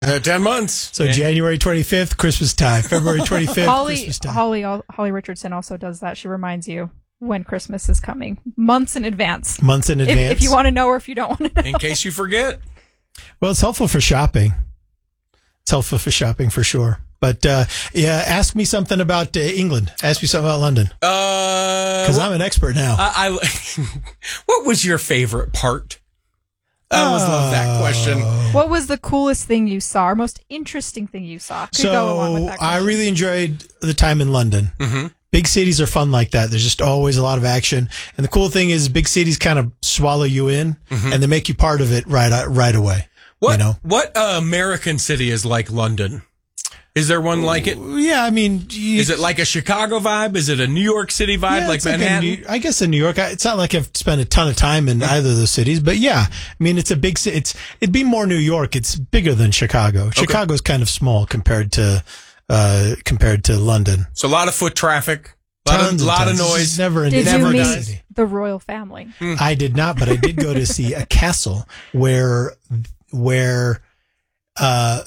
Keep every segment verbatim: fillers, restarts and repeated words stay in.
Uh, ten months. So yeah. January twenty-fifth, Christmas time. February twenty-fifth, Holly, Christmas time. Holly, Holly Richardson also does that. She reminds you when Christmas is coming, months in advance. Months in advance. If, if you want to know or if you don't want to know. In case you forget. Well, it's helpful for shopping. It's helpful for shopping for sure. But uh, yeah, ask me something about uh, England. Ask me something about London. Because uh, I'm an expert now. I, I What was your favorite part? I always love that question. What was the coolest thing you saw, or most interesting thing you saw? Could so go along with that I really enjoyed the time in London. Mm-hmm. Big cities are fun like that. There's just always a lot of action. And the cool thing is big cities kind of swallow you in, mm-hmm. and they make you part of it right right away. What, you know? what uh, American city is like London? Is there one like it? Yeah, I mean... You, is it like a Chicago vibe? Is it a New York City vibe, yeah, like Manhattan? Like New, I guess in New York, it's not like I've spent a ton of time in either of those cities, but yeah, I mean, it's a big city. It's, it'd be more New York. It's bigger than Chicago. Okay. Chicago's kind of small compared to, uh, compared to London. So a lot of foot traffic. A lot, Tons of, lot of tons. noise. Never, did never you dies. meet the royal family? Mm. I did not, but I did go to see a castle where, where, uh,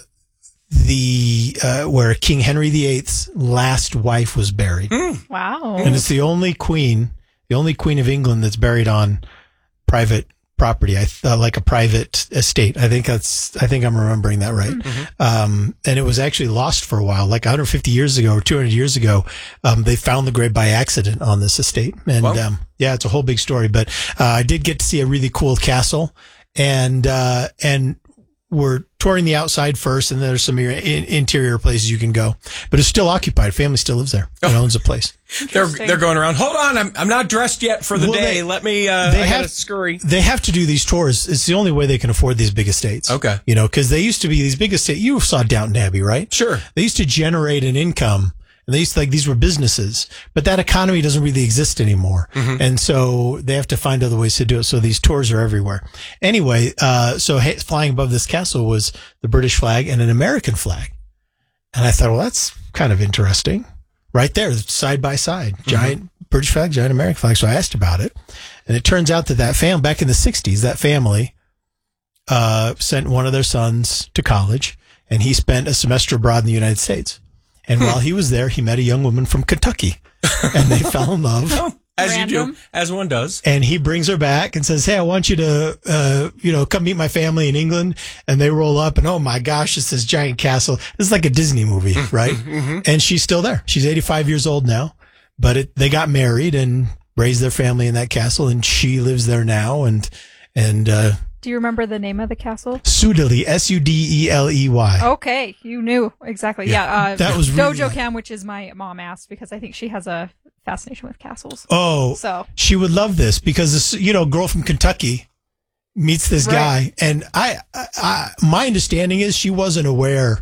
the uh, where King Henry the Eighth's last wife was buried. Mm. Wow. And it's the only queen, the only queen of England that's buried on private property. I thought like a private estate. I think that's, I think I'm remembering that right. Mm-hmm. Um, and it was actually lost for a while, like one hundred fifty years ago or two hundred years ago. Um, they found the grave by accident on this estate. And, wow. um, yeah, it's a whole big story, but, uh, I did get to see a really cool castle and, uh, and, we're touring the outside first, and then there's some in- interior places you can go. But it's still occupied. Family still lives there. It owns a place. They're they're going around. Hold on, I'm I'm not dressed yet for the well, day. They, Let me. Uh, they I have gotta scurry. They have to do these tours. It's the only way they can afford these big estates. Okay, you know, because they used to be these big estates. You saw Downton Abbey, right? Sure. They used to generate an income. And they used to like, these were businesses, but that economy doesn't really exist anymore. Mm-hmm. And so they have to find other ways to do it. So these tours are everywhere. Anyway, uh, so hey, flying above this castle was the British flag and an American flag. And I thought, well, that's kind of interesting. Right there, side by side, giant mm-hmm. British flag, giant American flag. So I asked about it. And it turns out that that fam back in the sixties, that family, uh, sent one of their sons to college, and he spent a semester abroad in the United States. And while he was there, he met a young woman from Kentucky, and they fell in love. Oh, as Random. you do, as one does. And he brings her back and says, "Hey, I want you to, uh, you know, come meet my family in England." And they roll up, and oh my gosh, it's this giant castle. This is like a Disney movie, right? Mm-hmm. And she's still there. She's eighty-five years old now, but it, they got married and raised their family in that castle, and she lives there now. And and uh, do you remember the name of the castle? Sudely, S U D E L E Y. Okay, you knew exactly. Yeah, yeah uh, that was really Dojo Cam, which is my mom asked because I think she has a fascination with castles. Oh, so she would love this because this, you know, girl from Kentucky meets this right. guy, and I, I, I, my understanding is she wasn't aware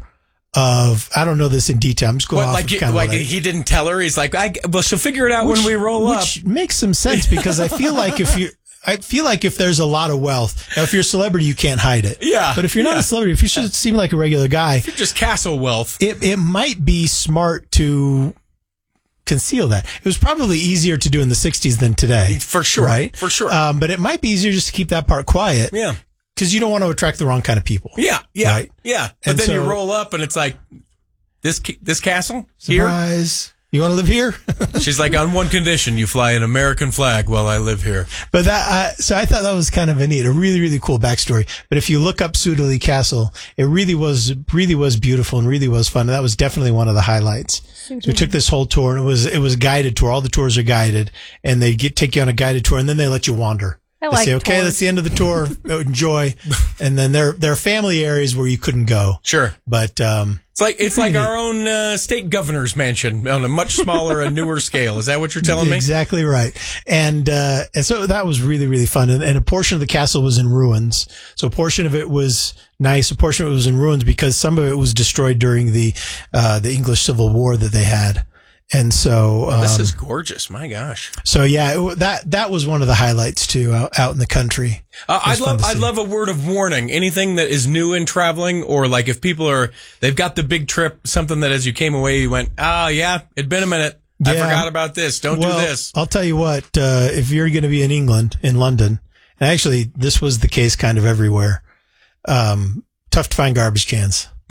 of. I don't know this in detail. I'm just going what, off like, of you, kind like of he didn't tell her. He's like, I, well, she'll figure it out which, when we roll which up. Which makes some sense because I feel like if you. I feel like if there's a lot of wealth, now if you're a celebrity, you can't hide it. Yeah. But if you're not yeah. a celebrity, if you should seem like a regular guy, if you're just castle wealth, it it might be smart to conceal that. It was probably easier to do in the sixties than today. For sure. Right? For sure. Um, but it might be easier just to keep that part quiet. Yeah. Because you don't want to attract the wrong kind of people. Yeah. Yeah. Right? Yeah. But and then so, you roll up and it's like, this this castle? Surprise. Here? You want to live here? She's like, on one condition, you fly an American flag while I live here. But that, uh, so I thought that was kind of a neat, a really, really cool backstory. But if you look up Sudeley Castle, it really was, really was beautiful and really was fun. And that was definitely one of the highlights. So we took this whole tour, and it was, it was a guided tour. All the tours are guided, and they get, take you on a guided tour, and then they let you wander. I They like say, okay, tours. that's the end of the tour. Enjoy. And then there, there are family areas where you couldn't go. Sure. But, um, It's like it's like our own uh, state governor's mansion on a much smaller and newer scale. Is that what you're telling me? Exactly right. And uh, and so that was really, really fun. And, and a portion of the castle was in ruins. So a portion of it was nice. A portion of it was in ruins because some of it was destroyed during the uh, the English Civil War that they had. And so oh, this um, is gorgeous. My gosh. So yeah, it, that that was one of the highlights too out, out in the country. Uh, I'd love I'd love a word of warning. Anything that is new in traveling, or like if people are they've got the big trip, something that as you came away you went, ah, oh, yeah, it'd been a minute. I Yeah. forgot about this. Don't well, do this. I'll tell you what. Uh, if you're going to be in England, in London, and actually this was the case kind of everywhere. Um, tough to find garbage cans.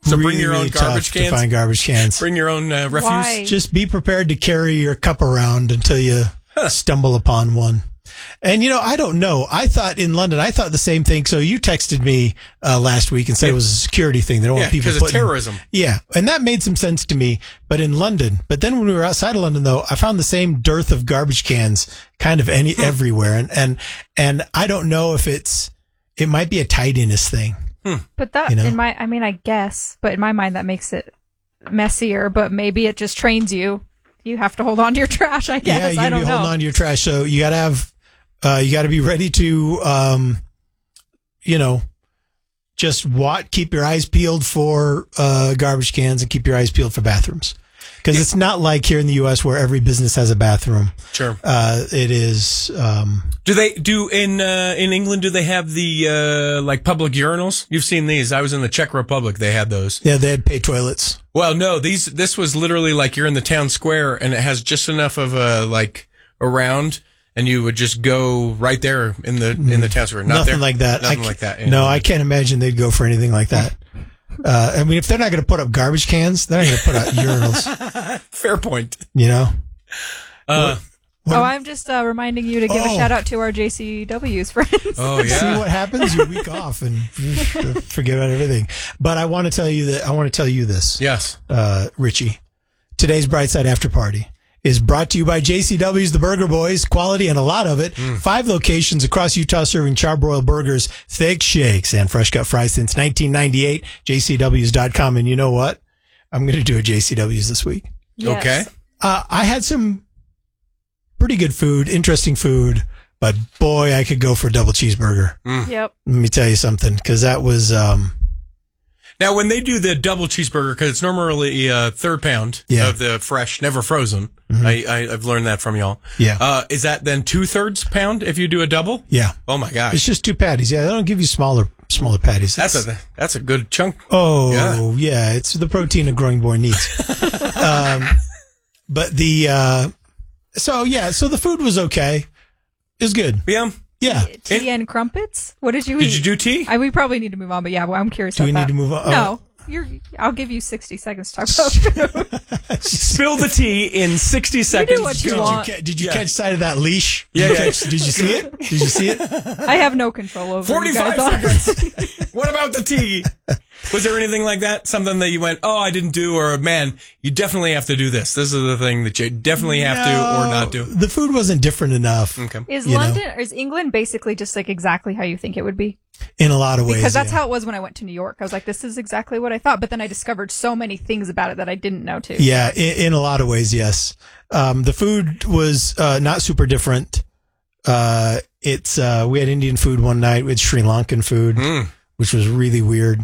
So really, bring your own really garbage tough cans? to find garbage cans. Bring your own uh, refuse. Why? Just be prepared to carry your cup around until you stumble upon one. And, you know, I don't know. I thought in London, I thought the same thing. So you texted me uh, last week and said Yeah. it was a security thing. They don't Yeah, want people because it's putting, terrorism. Yeah. And that made some sense to me. But in London, but then when we were outside of London, though, I found the same dearth of garbage cans kind of any everywhere. And, and, and I don't know if it's, it might be a tidiness thing. But that, You know? in my, I mean, I guess, but in my mind, that makes it messier, but maybe it just trains you. You have to hold on to your trash, I guess. Yeah, you I gotta don't be know. holding on to your trash. So you gotta have, uh, you gotta be ready to, um, you know, just what keep your eyes peeled for uh, garbage cans and keep your eyes peeled for bathrooms. Because it's not like here in the U S where every business has a bathroom. Sure. Uh, it is. Um, Do they do in uh, in England? Do they have the uh, like public urinals? You've seen these. I was in the Czech Republic. They had those. yeah, they had pay toilets. Well, no, these this was literally like you're in the town square and it has just enough of a like around, and you would just go right there in the in the town square. Not Nothing there. like that. Nothing I like that. No, I can't imagine they'd go for anything like that. Uh, I mean, if they're not going to put up garbage cans, they're not going to put out urinals. Fair point. You know. Uh, Oh, I'm just uh, reminding you to give Oh. a shout out to our J C W's friends. oh See yeah. what happens. You're week off and forget about everything. But I want to tell you that I want to tell you this, Yes. uh, Richie. Today's Brightside After Party is brought to you by J C W's The Burger Boys. Quality and a lot of it. Five locations across Utah serving charbroiled burgers, thick shakes, and fresh cut fries since nineteen ninety-eight. J C W's dot com. And you know what? I'm going to do a J C W's this week. Yes. Okay. Uh, I had some pretty good food, interesting food, but boy, I could go for a double cheeseburger. Yep. Let me tell you something, because that was, um, Now, when they do the double cheeseburger, because it's normally a third pound Yeah. of the fresh, never frozen. I, I I've learned that from y'all. Yeah. Uh, is that then two thirds pound if you do a double? yeah, Oh my gosh. it's just two patties. Yeah, they don't give you smaller, smaller patties. That's It's- a that's a good chunk. oh Yeah. yeah. It's the protein a growing boy needs. um, but the uh, so yeah, so the food was okay. It was good. Yeah. Yeah. Tea and crumpets? What did you eat? Did you do tea? I, we probably need to move on, but yeah, well, I'm curious Do we about need that. to move on? No. You're, I'll give you sixty seconds to talk about food. Spill the tea in sixty seconds. what you Did want. you, ca- did you Yeah. catch sight of that leash? Did Yeah, you yeah. catch- Did you see it? Did you see it? I have no control over you forty-five guys. seconds. What about the tea? Was there anything like that? Something that you went, oh, I didn't do, or man, you definitely have to do this. This is the thing that you definitely have to or not do. The food wasn't different enough. Okay. Is You know. London or is England basically just like exactly how you think it would be? In a lot of ways. Because that's yeah. how it was when I went to New York. I was like, this is exactly what I thought. But then I discovered so many things about it that I didn't know too. Yeah, in, in a lot of ways, yes. Um, the food was uh, not super different. Uh, it's uh, we had Indian food one night. We had Sri Lankan food, Mm. which was really weird.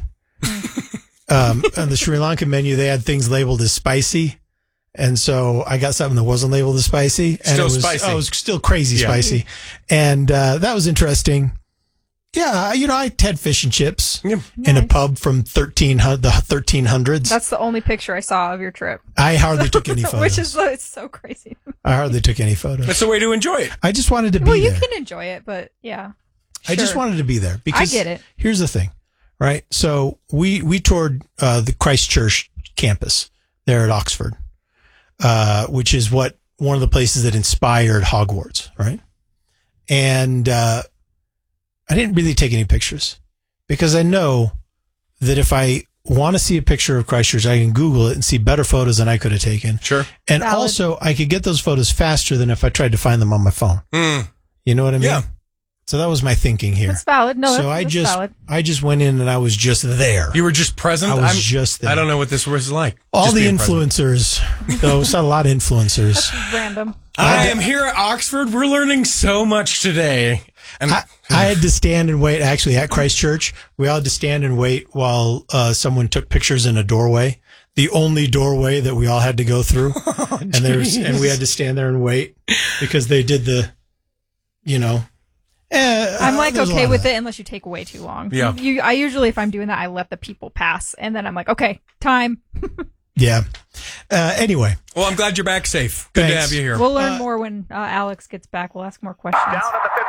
um, on the Sri Lankan menu, they had things labeled as spicy, and so I got something that wasn't labeled as spicy, and Still it was spicy. oh, it was still crazy Yeah. spicy, and uh, that was interesting. Yeah, you know, I had fish and chips Yeah. in a Nice. pub from thirteen hundred, the thirteen hundreds. That's the only picture I saw of your trip, I hardly took any photos. which is it's so crazy. I hardly took any photos. That's the way to enjoy it. I just wanted to be Well, you there. can enjoy it, but yeah. I just Sure. wanted to be there because I get it. Here's the thing, right? So we we toured uh, the Christchurch campus there at Oxford, uh, which is what one of the places that inspired Hogwarts, right? And uh, I didn't really take any pictures because I know that if I want to see a picture of Christchurch, I can Google it and see better photos than I could have taken. Sure. And Valid. also, I could get those photos faster than if I tried to find them on my phone. Mm. You know what I mean? Yeah. So that was my thinking here. That's valid. No, so that's, I that's just valid. I just went in and I was just there. You were just present. I was I'm- just there. I don't know what this was like. All Just the being present. influencers, though, saw a lot of influencers. Random. I am here at Oxford. We're learning so much today. And I, I had to stand and wait. Actually, at Christchurch, we all had to stand and wait while uh, someone took pictures in a doorway. The only doorway that we all had to go through, Oh, and there's and we had to stand there and wait because they did the, you know. Eh, I'm uh, like there's a okay lot with of it unless you take way too long. Yeah. You, I usually, if I'm doing that, I let the people pass, and then I'm like, okay, time. that. Yeah. Uh, anyway, well, I'm glad you're back safe. Good to Thanks. have you here. We'll learn Uh, more when uh, Alex gets back. We'll ask more questions. Down at the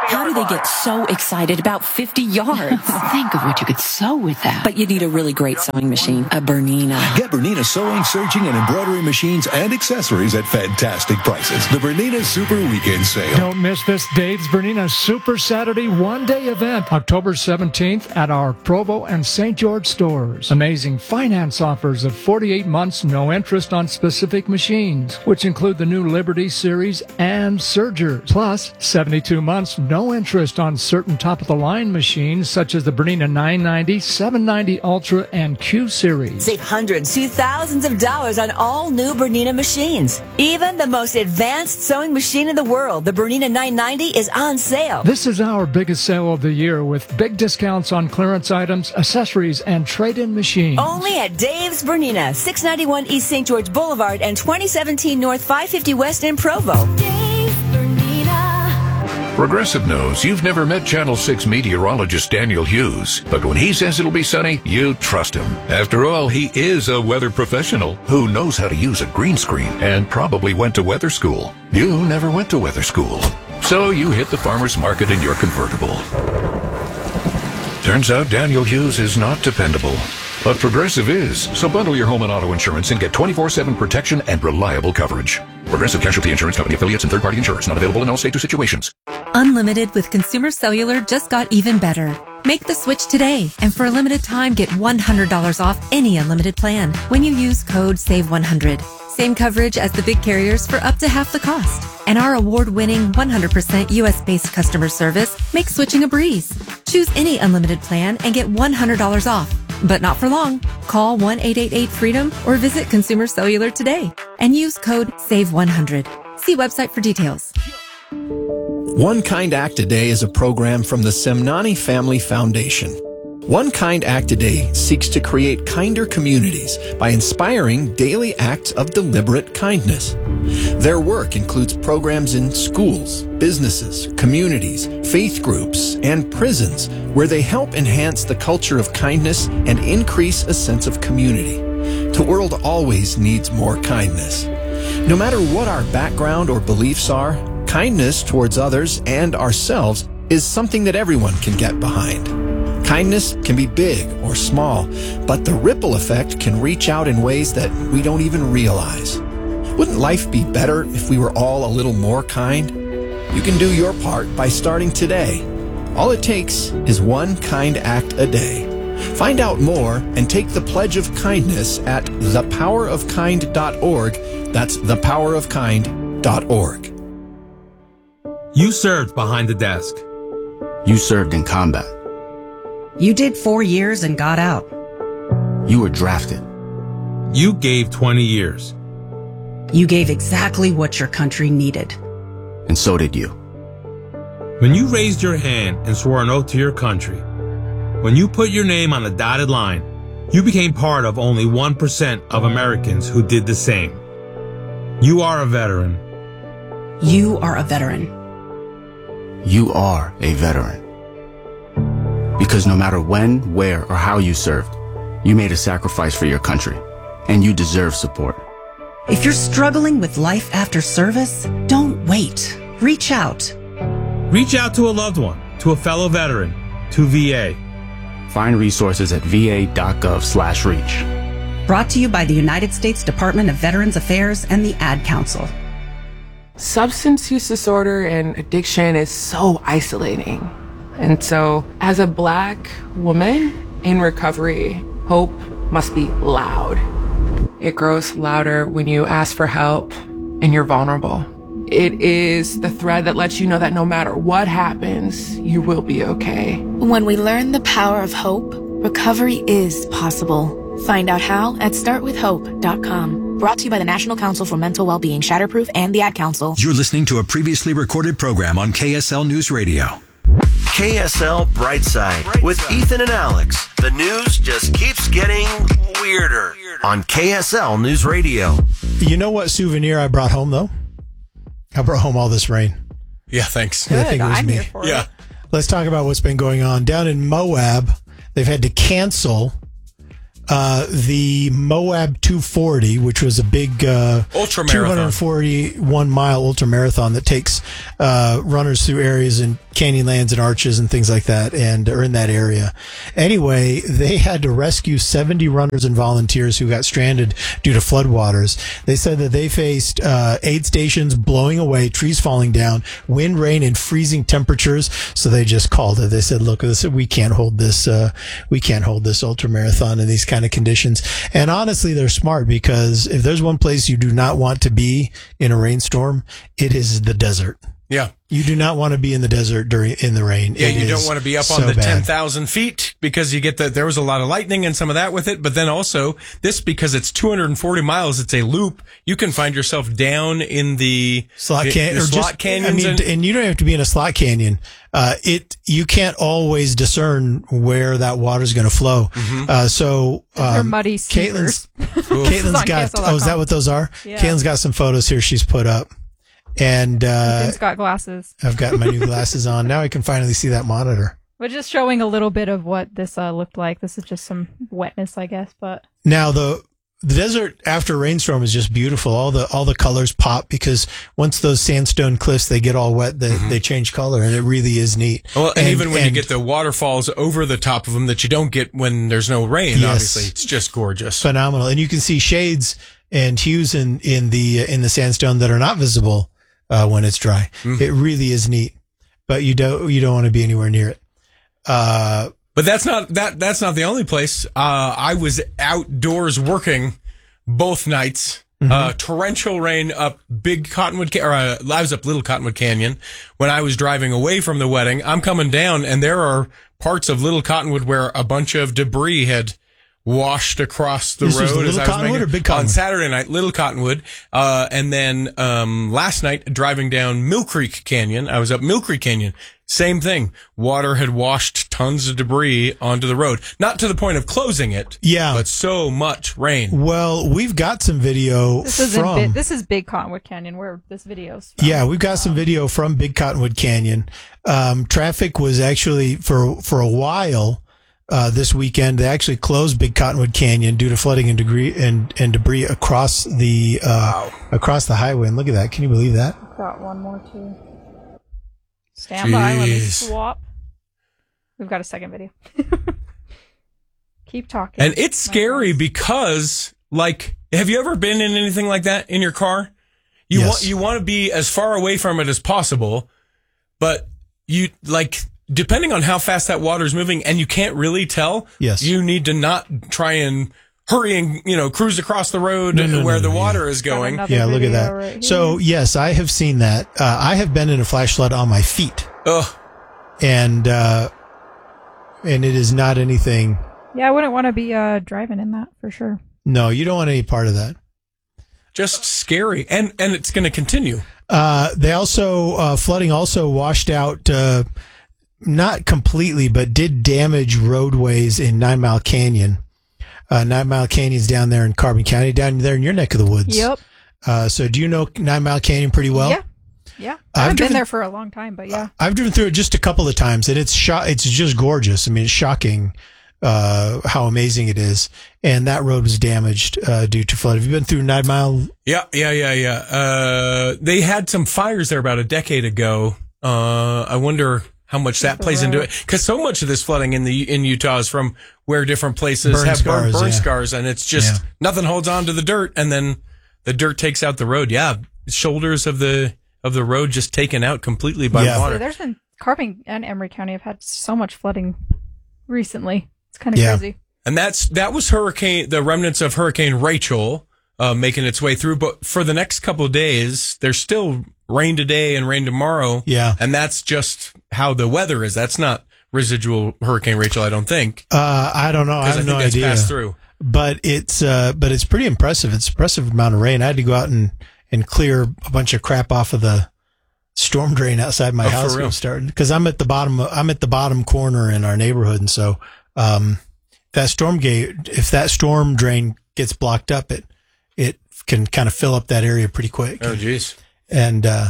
How do they get so excited about fifty yards? Think of what you could sew with that. But you need a really great sewing machine, a Bernina. Get Bernina sewing, serging, and embroidery machines and accessories at fantastic prices. The Bernina Super Weekend Sale. Don't miss this Dave's Bernina Super Saturday one-day event, October seventeenth at our Provo and Saint George stores. Amazing finance offers of forty-eight months, no interest on specific machines, which include the new Liberty Series and Surgers. Plus, seventy-two months, no interest on certain top-of-the-line machines such as the Bernina nine ninety, seven ninety Ultra, and Q Series. Save hundreds to thousands of dollars on all new Bernina machines. Even the most advanced sewing machine in the world, the Bernina nine ninety, is on sale. This is our biggest sale of the year with big discounts on clearance items, accessories, and trade-in machines. Only at Dave's Bernina, six ninety-one East Saint George Boulevard and twenty seventeen North five fifty West in Provo. Dave's Bernina. Progressive knows you've never met Channel six meteorologist Daniel Hughes, but when he says it'll be sunny, you trust him. After all, he is a weather professional who knows how to use a green screen and probably went to weather school. You never went to weather school, so you hit the farmer's market in your convertible. Turns out Daniel Hughes is not dependable, but Progressive is. So bundle your home and auto insurance and get twenty-four seven protection and reliable coverage. Progressive Casualty Insurance Company affiliates and third-party insurers not available in all states or situations. Unlimited with Consumer Cellular just got even better. Make the switch today, and for a limited time, get one hundred dollars off any unlimited plan when you use code save one hundred. Same coverage as the big carriers for up to half the cost. And our award-winning one hundred percent U S-based customer service makes switching a breeze. Choose any unlimited plan and get one hundred dollars off. But not for long. Call one eight eight eight freedom or visit Consumer Cellular today and use code save one hundred. See website for details. One Kind Act a Day is a program from the Semnani Family Foundation. One Kind Act a Day seeks to create kinder communities by inspiring daily acts of deliberate kindness. Their work includes programs in schools, businesses, communities, faith groups, and prisons where they help enhance the culture of kindness and increase a sense of community. The world always needs more kindness. No matter what our background or beliefs are, kindness towards others and ourselves is something that everyone can get behind. Kindness can be big or small, but the ripple effect can reach out in ways that we don't even realize. Wouldn't life be better if we were all a little more kind? You can do your part by starting today. All it takes is one kind act a day. Find out more and take the pledge of kindness at the power of kind dot org. That's the power of kind dot org. You served behind the desk. You served in combat. You did four years and got out. You were drafted. You gave twenty years. You gave exactly what your country needed. And so did you. When you raised your hand and swore an oath to your country, when you put your name on the dotted line, you became part of only one percent of Americans who did the same. You are a veteran. You are a veteran. You are a veteran. Because no matter when, where, or how you served, you made a sacrifice for your country, and you deserve support. If you're struggling with life after service, don't wait. Reach out. Reach out to a loved one, to a fellow veteran, to V A. Find resources at v a dot gov slash reach. Brought to you by the United States Department of Veterans Affairs and the Ad Council. Substance use disorder and addiction is so isolating. And so, as a Black woman in recovery, hope must be loud. It grows louder when you ask for help and you're vulnerable. It is the thread that lets you know that no matter what happens, you will be okay. When we learn the power of hope, recovery is possible. Find out how at start with hope dot com. Brought to you by the National Council for Mental Wellbeing, Shatterproof, and the Ad Council. You're listening to a previously recorded program on K S L News Radio. K S L Brightside, Brightside with Ethan and Alex. The news just keeps getting weirder on K S L News Radio. You know what souvenir I brought home, though? I brought home all this rain. Yeah, thanks. I think it was I'm me. here for Yeah. it. Let's talk about what's been going on. Down in Moab, they've had to cancel Uh, the Moab two forty, which was a big uh, ultra two hundred forty-one mile ultra marathon that takes uh, runners through areas in Canyonlands and Arches and things like that, and are in that area. Anyway, they had to rescue seventy runners and volunteers who got stranded due to floodwaters. They said that they faced uh, aid stations blowing away, trees falling down, wind, rain, and freezing temperatures. So they just called it. They said, "Look, this, we can't hold this. Uh, we can't hold this ultra marathon in these kind of conditions." And honestly, they're smart, because if there's one place you do not want to be in a rainstorm, it is the desert. Yeah. You do not want to be in the desert during in the rain. Yeah, It you is don't want to be up so on the bad. ten thousand feet, because you get the, there was a lot of lightning and some of that with it. But then also this, because it's two hundred forty miles, it's a loop. You can find yourself down in the slot, the, can- the or slot just, canyons. I mean, and, and you don't have to be in a slot canyon. Uh, it, you can't always discern where that water is going to flow. Mm-hmm. Uh, so, They're um, muddy Caitlin's, Caitlin's Caitlin's got, oh, is that what those are? Yeah. Caitlin's got some photos here she's put up. And, uh, Ethan's got glasses. I've got my new glasses on. Now I can finally see that monitor. We're just showing a little bit of what this uh, looked like. This is just some wetness, I guess, but Now the the desert after a rainstorm is just beautiful. All the all the colors pop, because once those sandstone cliffs they get all wet, they Mm-hmm. they change color, and it really is neat. well, and, even when you get the waterfalls over the top of them that you don't get when there's no rain, Yes. obviously, it's just gorgeous. phenomenal, and you can see shades and hues in in the in the sandstone that are not visible uh, when it's dry. Mm-hmm. It really is neat, but you don't you don't want to be anywhere near it. Uh, But that's not that. That's not the only place. Uh, I was outdoors working both nights. Mm-hmm. Uh, torrential rain up Big Cottonwood, Ca- or uh, I was up Little Cottonwood Canyon when I was driving away from the wedding. I'm coming down, and there are parts of Little Cottonwood where a bunch of debris had washed across the This was road. Little as I was Cottonwood making- or Big Cottonwood? On Saturday night, Little Cottonwood, uh, and then um, last night driving down Mill Creek Canyon. I was up Mill Creek Canyon. Same thing. Water had washed tons of debris onto the road. Not to the point of closing it. Yeah. But so much rain. well, we've got some video this is from. big, this is Big Cottonwood Canyon where this video's from. Yeah, we've got some video from Big Cottonwood Canyon. Um, traffic was actually for for a while uh, this weekend. They actually closed Big Cottonwood Canyon due to flooding and debris and, and debris across the uh, across the highway. And look at that! Can you believe that? Got one more too. Stand by. Let me Jeez. swap. We've got a second video. Keep talking. And it's scary because, like, have you ever been in anything like that in your car? You Yes. want you want to be as far away from it as possible, but you like depending on how fast that water is moving, and you can't really tell. Yes. You need to not try and hurry and you know cruise across the road No, no, where no, the no, water is going. another Yeah, look at video that. right here. So yes, I have seen that. Uh, I have been in a flash flood on my feet, Ugh. and uh, and it is not anything. Yeah, I wouldn't want to be uh, driving in that for sure. No, you don't want any part of that. Just scary, and and it's going to continue. Uh, they also, uh, flooding also washed out, uh, not completely, but did damage roadways in Nine Mile Canyon. Uh, Nine Mile Canyon's down there in Carbon County, down there in your neck of the woods. Yep. Uh, so do you know Nine Mile Canyon pretty well? Yeah. Yeah. I I've haven't driven- been there for a long time, but yeah. I've driven through it just a couple of times, and it's sho- It's just gorgeous. I mean, it's shocking uh, how amazing it is. And that road was damaged uh, due to flood. Have you been through Nine Mile? Yeah, yeah, yeah, yeah. Uh, they had some fires there about a decade ago. Uh, I wonder how much that plays into it, because so much of this flooding in the in Utah is from where different places Burn have scars, burn, burn yeah. scars, and it's just Yeah. nothing holds on to the dirt, and then the dirt takes out the road. Yeah, shoulders of the of the road just taken out completely by Yeah. water. There's been Carbon and Emery County have had so much flooding recently. It's kind of Yeah. crazy. And that's that was hurricane the remnants of Hurricane Rachel uh, making its way through. But for the next couple of days, there's still rain today and rain tomorrow. Yeah. And that's just how the weather is. That's not residual Hurricane Rachel, I don't think. Uh, I don't know. I 'Cause have I think no that's idea. passed through. But it's uh, but it's pretty impressive. It's impressive amount of rain. I had to go out and, and clear a bunch of crap off of the storm drain outside my Oh, for house when real? it started, because I'm at the bottom. I'm at the bottom corner in our neighborhood, and so um, that storm gate, if that storm drain gets blocked up, it it can kind of fill up that area pretty quick. Oh, geez. And uh,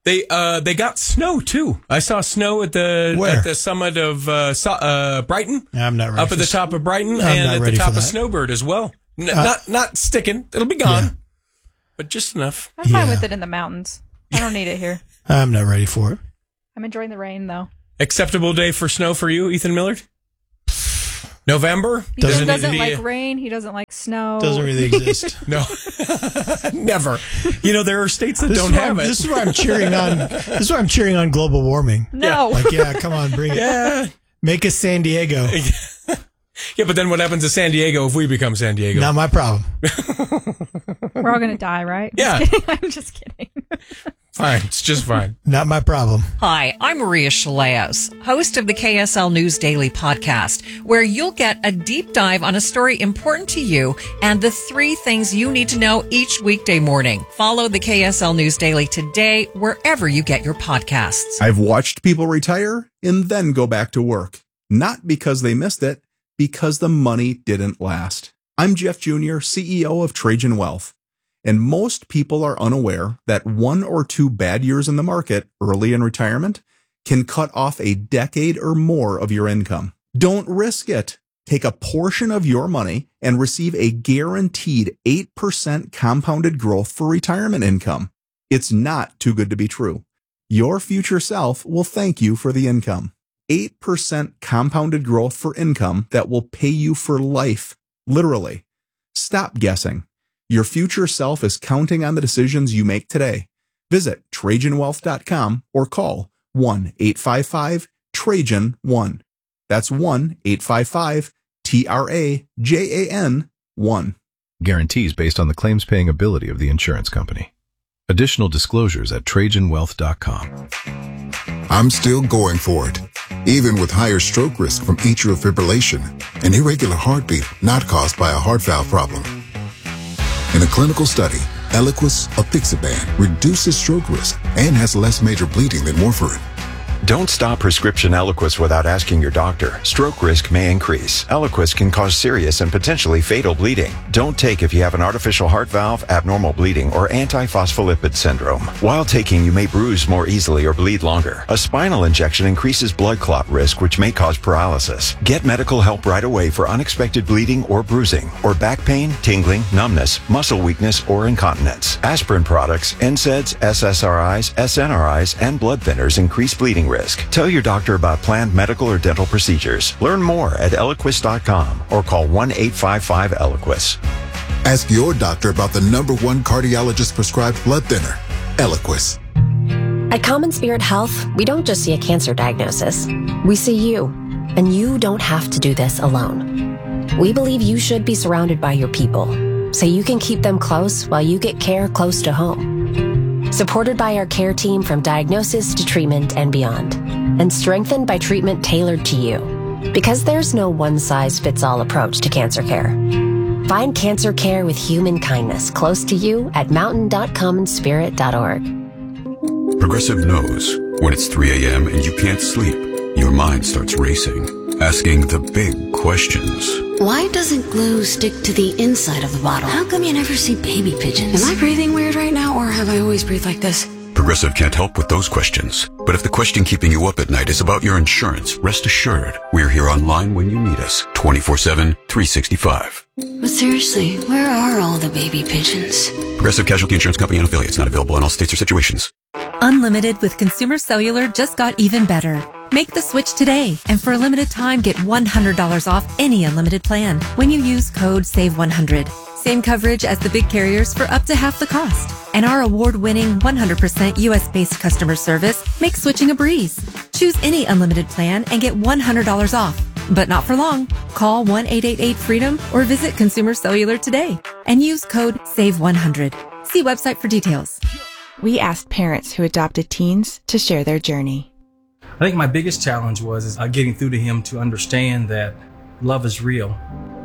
They uh they got snow too. I saw snow at the Where? at the summit of uh, so, uh Brighton. I'm not ready up for at the s- top of Brighton I'm and not at the ready top for of that. Snowbird as well. N- Uh, not not sticking. It'll be gone, Yeah. but just enough. I'm fine Yeah. with it in the mountains. I don't need it here. I'm not ready for it. I'm enjoying the rain though. Acceptable day for snow for you, Ethan Millard? November? He Doesn't doesn't, need to be- like rain. He doesn't like snow. Doesn't really exist. No, never. You know, there are states that This don't is why have I'm- it. This is why I'm cheering on. This is why I'm cheering on global warming. No. Like, yeah, come on, bring it. Yeah. Make us San Diego. Yeah, but then what happens to San Diego if we become San Diego? Not my problem. We're all gonna die, right? Yeah. Just kidding. I'm just kidding. Fine, it's just fine. Not my problem. Hi, I'm Maria Shileas, host of the K S L News Daily podcast, where you'll get a deep dive on a story important to you and the three things you need to know each weekday morning. Follow the K S L News Daily today, wherever you get your podcasts. I've watched people retire and then go back to work. Not because they missed it, because the money didn't last. I'm Jeff Junior, C E O of Trajan Wealth. And most people are unaware that one or two bad years in the market early in retirement can cut off a decade or more of your income. Don't risk it. Take a portion of your money and receive a guaranteed eight percent compounded growth for retirement income. It's not too good to be true. Your future self will thank you for the income. eight percent compounded growth for income that will pay you for life. Literally. Stop guessing. Your future self is counting on the decisions you make today. Visit Trajan Wealth dot com or call one eight five five Trajan one. That's one eight five five T R A J A N one. Guarantees based on the claims paying ability of the insurance company. Additional disclosures at Trajan Wealth dot com. I'm still going for it, even with higher stroke risk from atrial fibrillation, an irregular heartbeat not caused by a heart valve problem. In a clinical study, Eliquis apixaban reduces stroke risk and has less major bleeding than warfarin. Don't stop prescription Eliquis without asking your doctor. Stroke risk may increase. Eliquis can cause serious and potentially fatal bleeding. Don't take if you have an artificial heart valve, abnormal bleeding, or antiphospholipid syndrome. While taking, you may bruise more easily or bleed longer. A spinal injection increases blood clot risk, which may cause paralysis. Get medical help right away for unexpected bleeding or bruising, or back pain, tingling, numbness, muscle weakness, or incontinence. Aspirin products, N SAIDs, S S R Is, S N R Is, and blood thinners increase bleeding risk. Tell your doctor about planned medical or dental procedures. Learn more at Eliquis dot com or call one eight five five Eliquis. Ask your doctor about the number one cardiologist prescribed blood thinner, Eliquis. At Common Spirit Health, we don't just see a cancer diagnosis. We see you, and you don't have to do this alone. We believe you should be surrounded by your people, so you can keep them close while you get care close to home. Supported by our care team from diagnosis to treatment and beyond, and strengthened by treatment tailored to you. Because there's no one-size-fits-all approach to cancer care. Find cancer care with human kindness close to you at mountain dot common spirit dot org. Progressive knows when it's three a.m. and you can't sleep, your mind starts racing, asking the big questions. Why doesn't glue stick to the inside of the bottle? How come you never see baby pigeons? Am I breathing weird right now, or have I always breathed like this? Progressive can't help with those questions. But if the question keeping you up at night is about your insurance, rest assured, we're here online when you need us, twenty-four seven, three sixty-five. But seriously, where are all the baby pigeons? Progressive Casualty Insurance Company and affiliates, not available in all states or situations. Unlimited with Consumer Cellular just got even better. Make the switch today, and for a limited time, get one hundred dollars off any unlimited plan when you use code save one hundred. Same coverage as the big carriers for up to half the cost. And our award-winning one hundred percent U S-based customer service makes switching a breeze. Choose any unlimited plan and get one hundred dollars off. But not for long. Call one eight eight eight freedom or visit Consumer Cellular today and use code save one hundred. See website for details. We asked parents who adopted teens to share their journey. I think my biggest challenge was is, uh, getting through to him to understand that love is real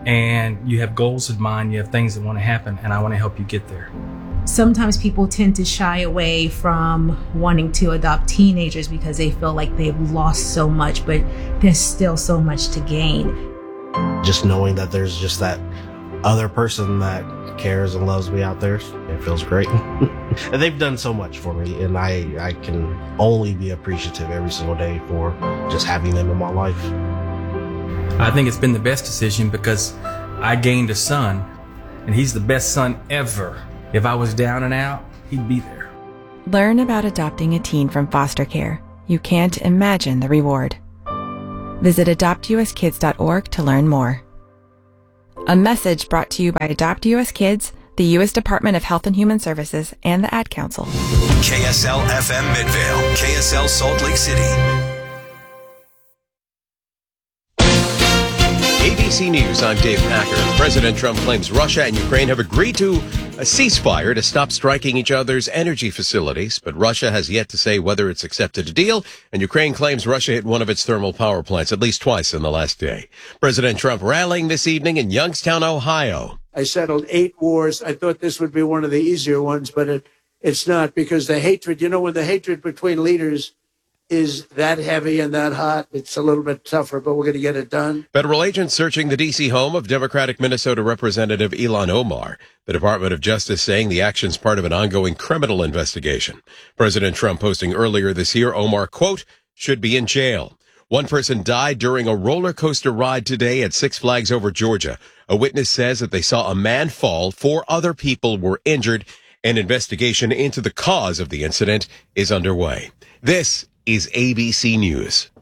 and you have goals in mind, you have things that want to happen, and I want to help you get there. Sometimes people tend to shy away from wanting to adopt teenagers because they feel like they've lost so much, but there's still so much to gain. Just knowing that there's just that other person that cares and loves me out there, it feels great. And they've done so much for me, and I, I can only be appreciative every single day for just having them in my life. I think it's been the best decision because I gained a son, and he's the best son ever. If I was down and out, he'd be there. Learn about adopting a teen from foster care. You can't imagine the reward. Visit adopt u s kids dot org to learn more. A message brought to you by Adopt U S Kids, the U S Department of Health and Human Services, and the Ad Council. K S L F M Midvale, K S L Salt Lake City. A B C News, I'm Dave Packer. President Trump claims Russia and Ukraine have agreed to a ceasefire to stop striking each other's energy facilities, but Russia has yet to say whether it's accepted a deal, and Ukraine claims Russia hit one of its thermal power plants at least twice in the last day. President Trump rallying this evening in Youngstown, Ohio. I settled eight wars. I thought this would be one of the easier ones, but it, it's not, because the hatred, you know, when the hatred between leaders is that heavy and that hot, it's a little bit tougher, but we're going to get it done. Federal agents searching the D C home of Democratic Minnesota Representative Ilhan Omar. The Department of Justice saying the action's part of an ongoing criminal investigation. President Trump posting earlier this year, Omar, quote, should be in jail. One person died during a roller coaster ride today at Six Flags Over Georgia. A witness says that they saw a man fall. Four other people were injured. An investigation into the cause of the incident is underway. This is A B C News.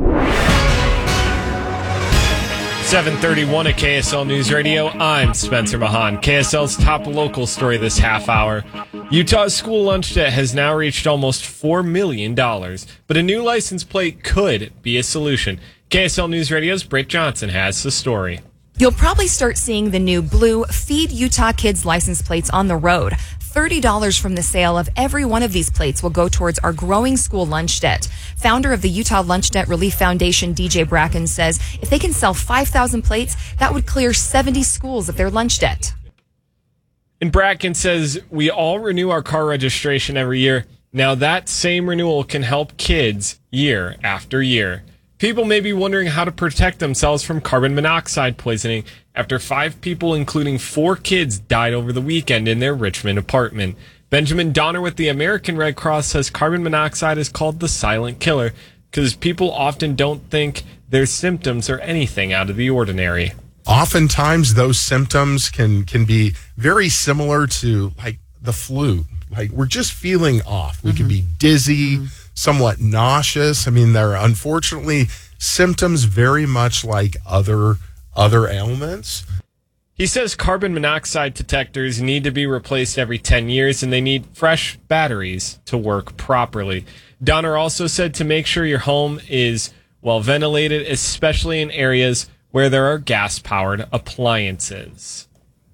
seven thirty-one at K S L News Radio. I'm Spencer Mahan. K S L's top local story this half hour. Utah's school lunch debt has now reached almost four million dollars, but a new license plate could be a solution. K S L News Radio's Britt Johnson has the story. You'll probably start seeing the new blue Feed Utah Kids license plates on the road. thirty dollars from the sale of every one of these plates will go towards our growing school lunch debt. Founder of the Utah Lunch Debt Relief Foundation, D J Bracken, says if they can sell five thousand plates, that would clear seventy schools of their lunch debt. And Bracken says we all renew our car registration every year. Now that same renewal can help kids year after year. People may be wondering how to protect themselves from carbon monoxide poisoning after five people, including four kids, died over the weekend in their Richmond apartment. Benjamin Donner with the American Red Cross says carbon monoxide is called the silent killer because people often don't think their symptoms are anything out of the ordinary. Oftentimes those symptoms can, can be very similar to like the flu. Like we're just feeling off. We mm-hmm. can be dizzy, mm-hmm. somewhat nauseous. I mean, there are unfortunately symptoms very much like other other ailments. He says carbon monoxide detectors need to be replaced every ten years and they need fresh batteries to work properly. Donner also said to make sure your home is well ventilated, especially in areas where there are gas-powered appliances.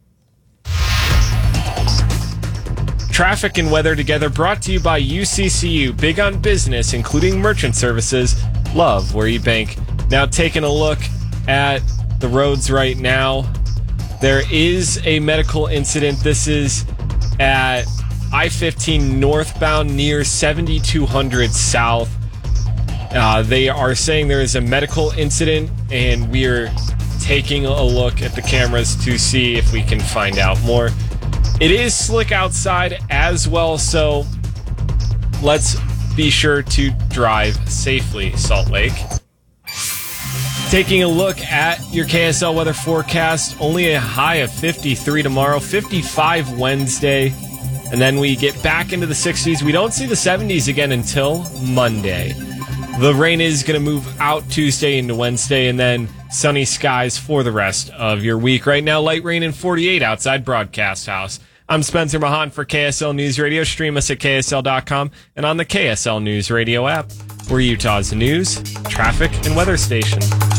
Traffic and weather together brought to you by U C C U. Big on business, including merchant services. Love where you bank. Now taking a look at the roads right now. There is a medical incident. This is at I fifteen northbound near seventy-two hundred south. Uh, they are saying there is a medical incident, and we are taking a look at the cameras to see if we can find out more. It is slick outside as well, so let's be sure to drive safely, Salt Lake. Taking a look at your K S L weather forecast, only a high of fifty-three tomorrow, fifty-five Wednesday, and then we get back into the sixties. We don't see the seventies again until Monday. The rain is going to move out Tuesday into Wednesday, and then sunny skies for the rest of your week. Right now, light rain and forty-eight outside Broadcast House. I'm Spencer Mahan for K S L News Radio. Stream us at K S L dot com and on the K S L News Radio app. We're Utah's news, traffic, and weather station.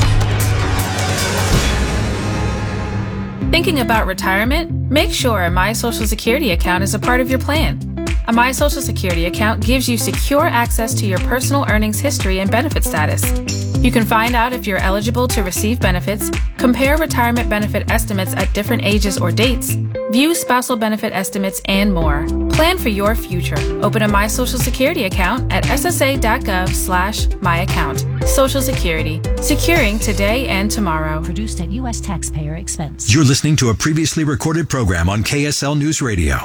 Thinking about retirement? Make sure a My Social Security account is a part of your plan. A My Social Security account gives you secure access to your personal earnings history and benefit status. You can find out if you're eligible to receive benefits, compare retirement benefit estimates at different ages or dates, view spousal benefit estimates, and more. Plan for your future. Open a My Social Security account at ssa.gov slash my account. Social Security. Securing today and tomorrow. Produced at U S taxpayer expense. You're listening to a previously recorded program on K S L News Radio.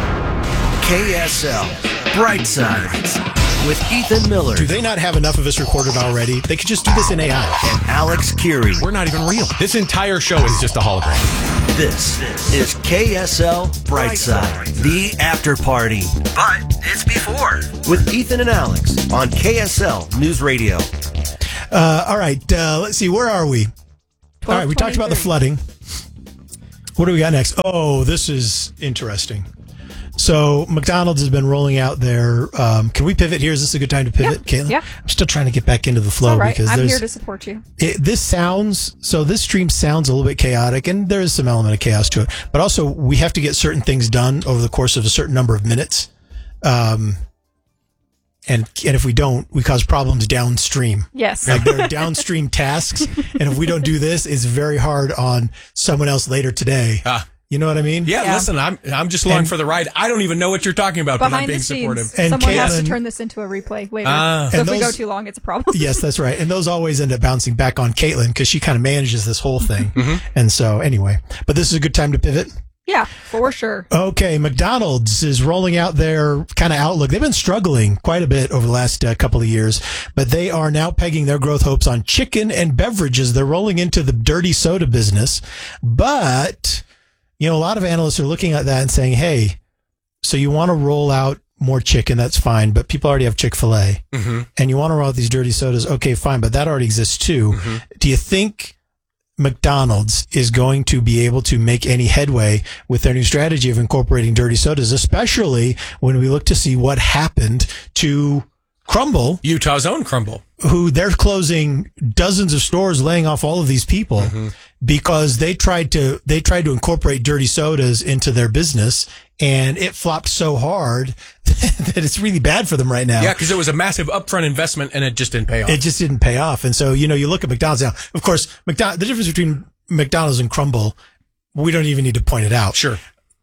K S L Brightside with Ethan Miller. Do they not have enough of us recorded already? They could just do this in A I. And Alex Curie. We're not even real. This entire show is just a hologram. This is K S L Brightside, the after party. But it's before. With Ethan and Alex on K S L News Radio. Uh, all right, uh, let's see. Where are we? All right, we talked about the flooding. What do we got next? Oh, this is interesting. So McDonald's has been rolling out their. Um, can we pivot here? Is this a good time to pivot, yeah, Caitlin? Yeah. I'm still trying to get back into the flow all right. because I'm there's, here to support you. It, this sounds so. This stream sounds a little bit chaotic, and there is some element of chaos to it. But also, we have to get certain things done over the course of a certain number of minutes. Um, and and if we don't, we cause problems downstream. Yes, like there are downstream tasks, and if we don't do this, it's very hard on someone else later today. Ah. You know what I mean? Yeah, yeah. Listen, I'm I'm just along and, for the ride. I don't even know what you're talking about, but I'm being supportive. And someone Caitlin, has to turn this into a replay later. Uh, so if those, we go too long, it's a problem. Yes, that's right. And those always end up bouncing back on Caitlin because she kind of manages this whole thing. Mm-hmm. And so anyway, but this is a good time to pivot. Yeah, for sure. Okay, McDonald's is rolling out their kind of outlook. They've been struggling quite a bit over the last uh, couple of years, but they are now pegging their growth hopes on chicken and beverages. They're rolling into the dirty soda business, but... You know, a lot of analysts are looking at that and saying, hey, so you want to roll out more chicken, that's fine, but people already have Chick-fil-A. Mm-hmm. And you want to roll out these dirty sodas, okay, fine, but that already exists too. Mm-hmm. Do you think McDonald's is going to be able to make any headway with their new strategy of incorporating dirty sodas, especially when we look to see what happened to Crumble? Utah's own Crumble. Who they're closing dozens of stores, laying off all of these people mm-hmm. because they tried to they tried to incorporate dirty sodas into their business, and it flopped so hard that it's really bad for them right now. Yeah, because it was a massive upfront investment, and it just didn't pay off. It just didn't pay off, and so you know you look at McDonald's now. Of course, McDonald's, the difference between McDonald's and Crumble, we don't even need to point it out. Sure,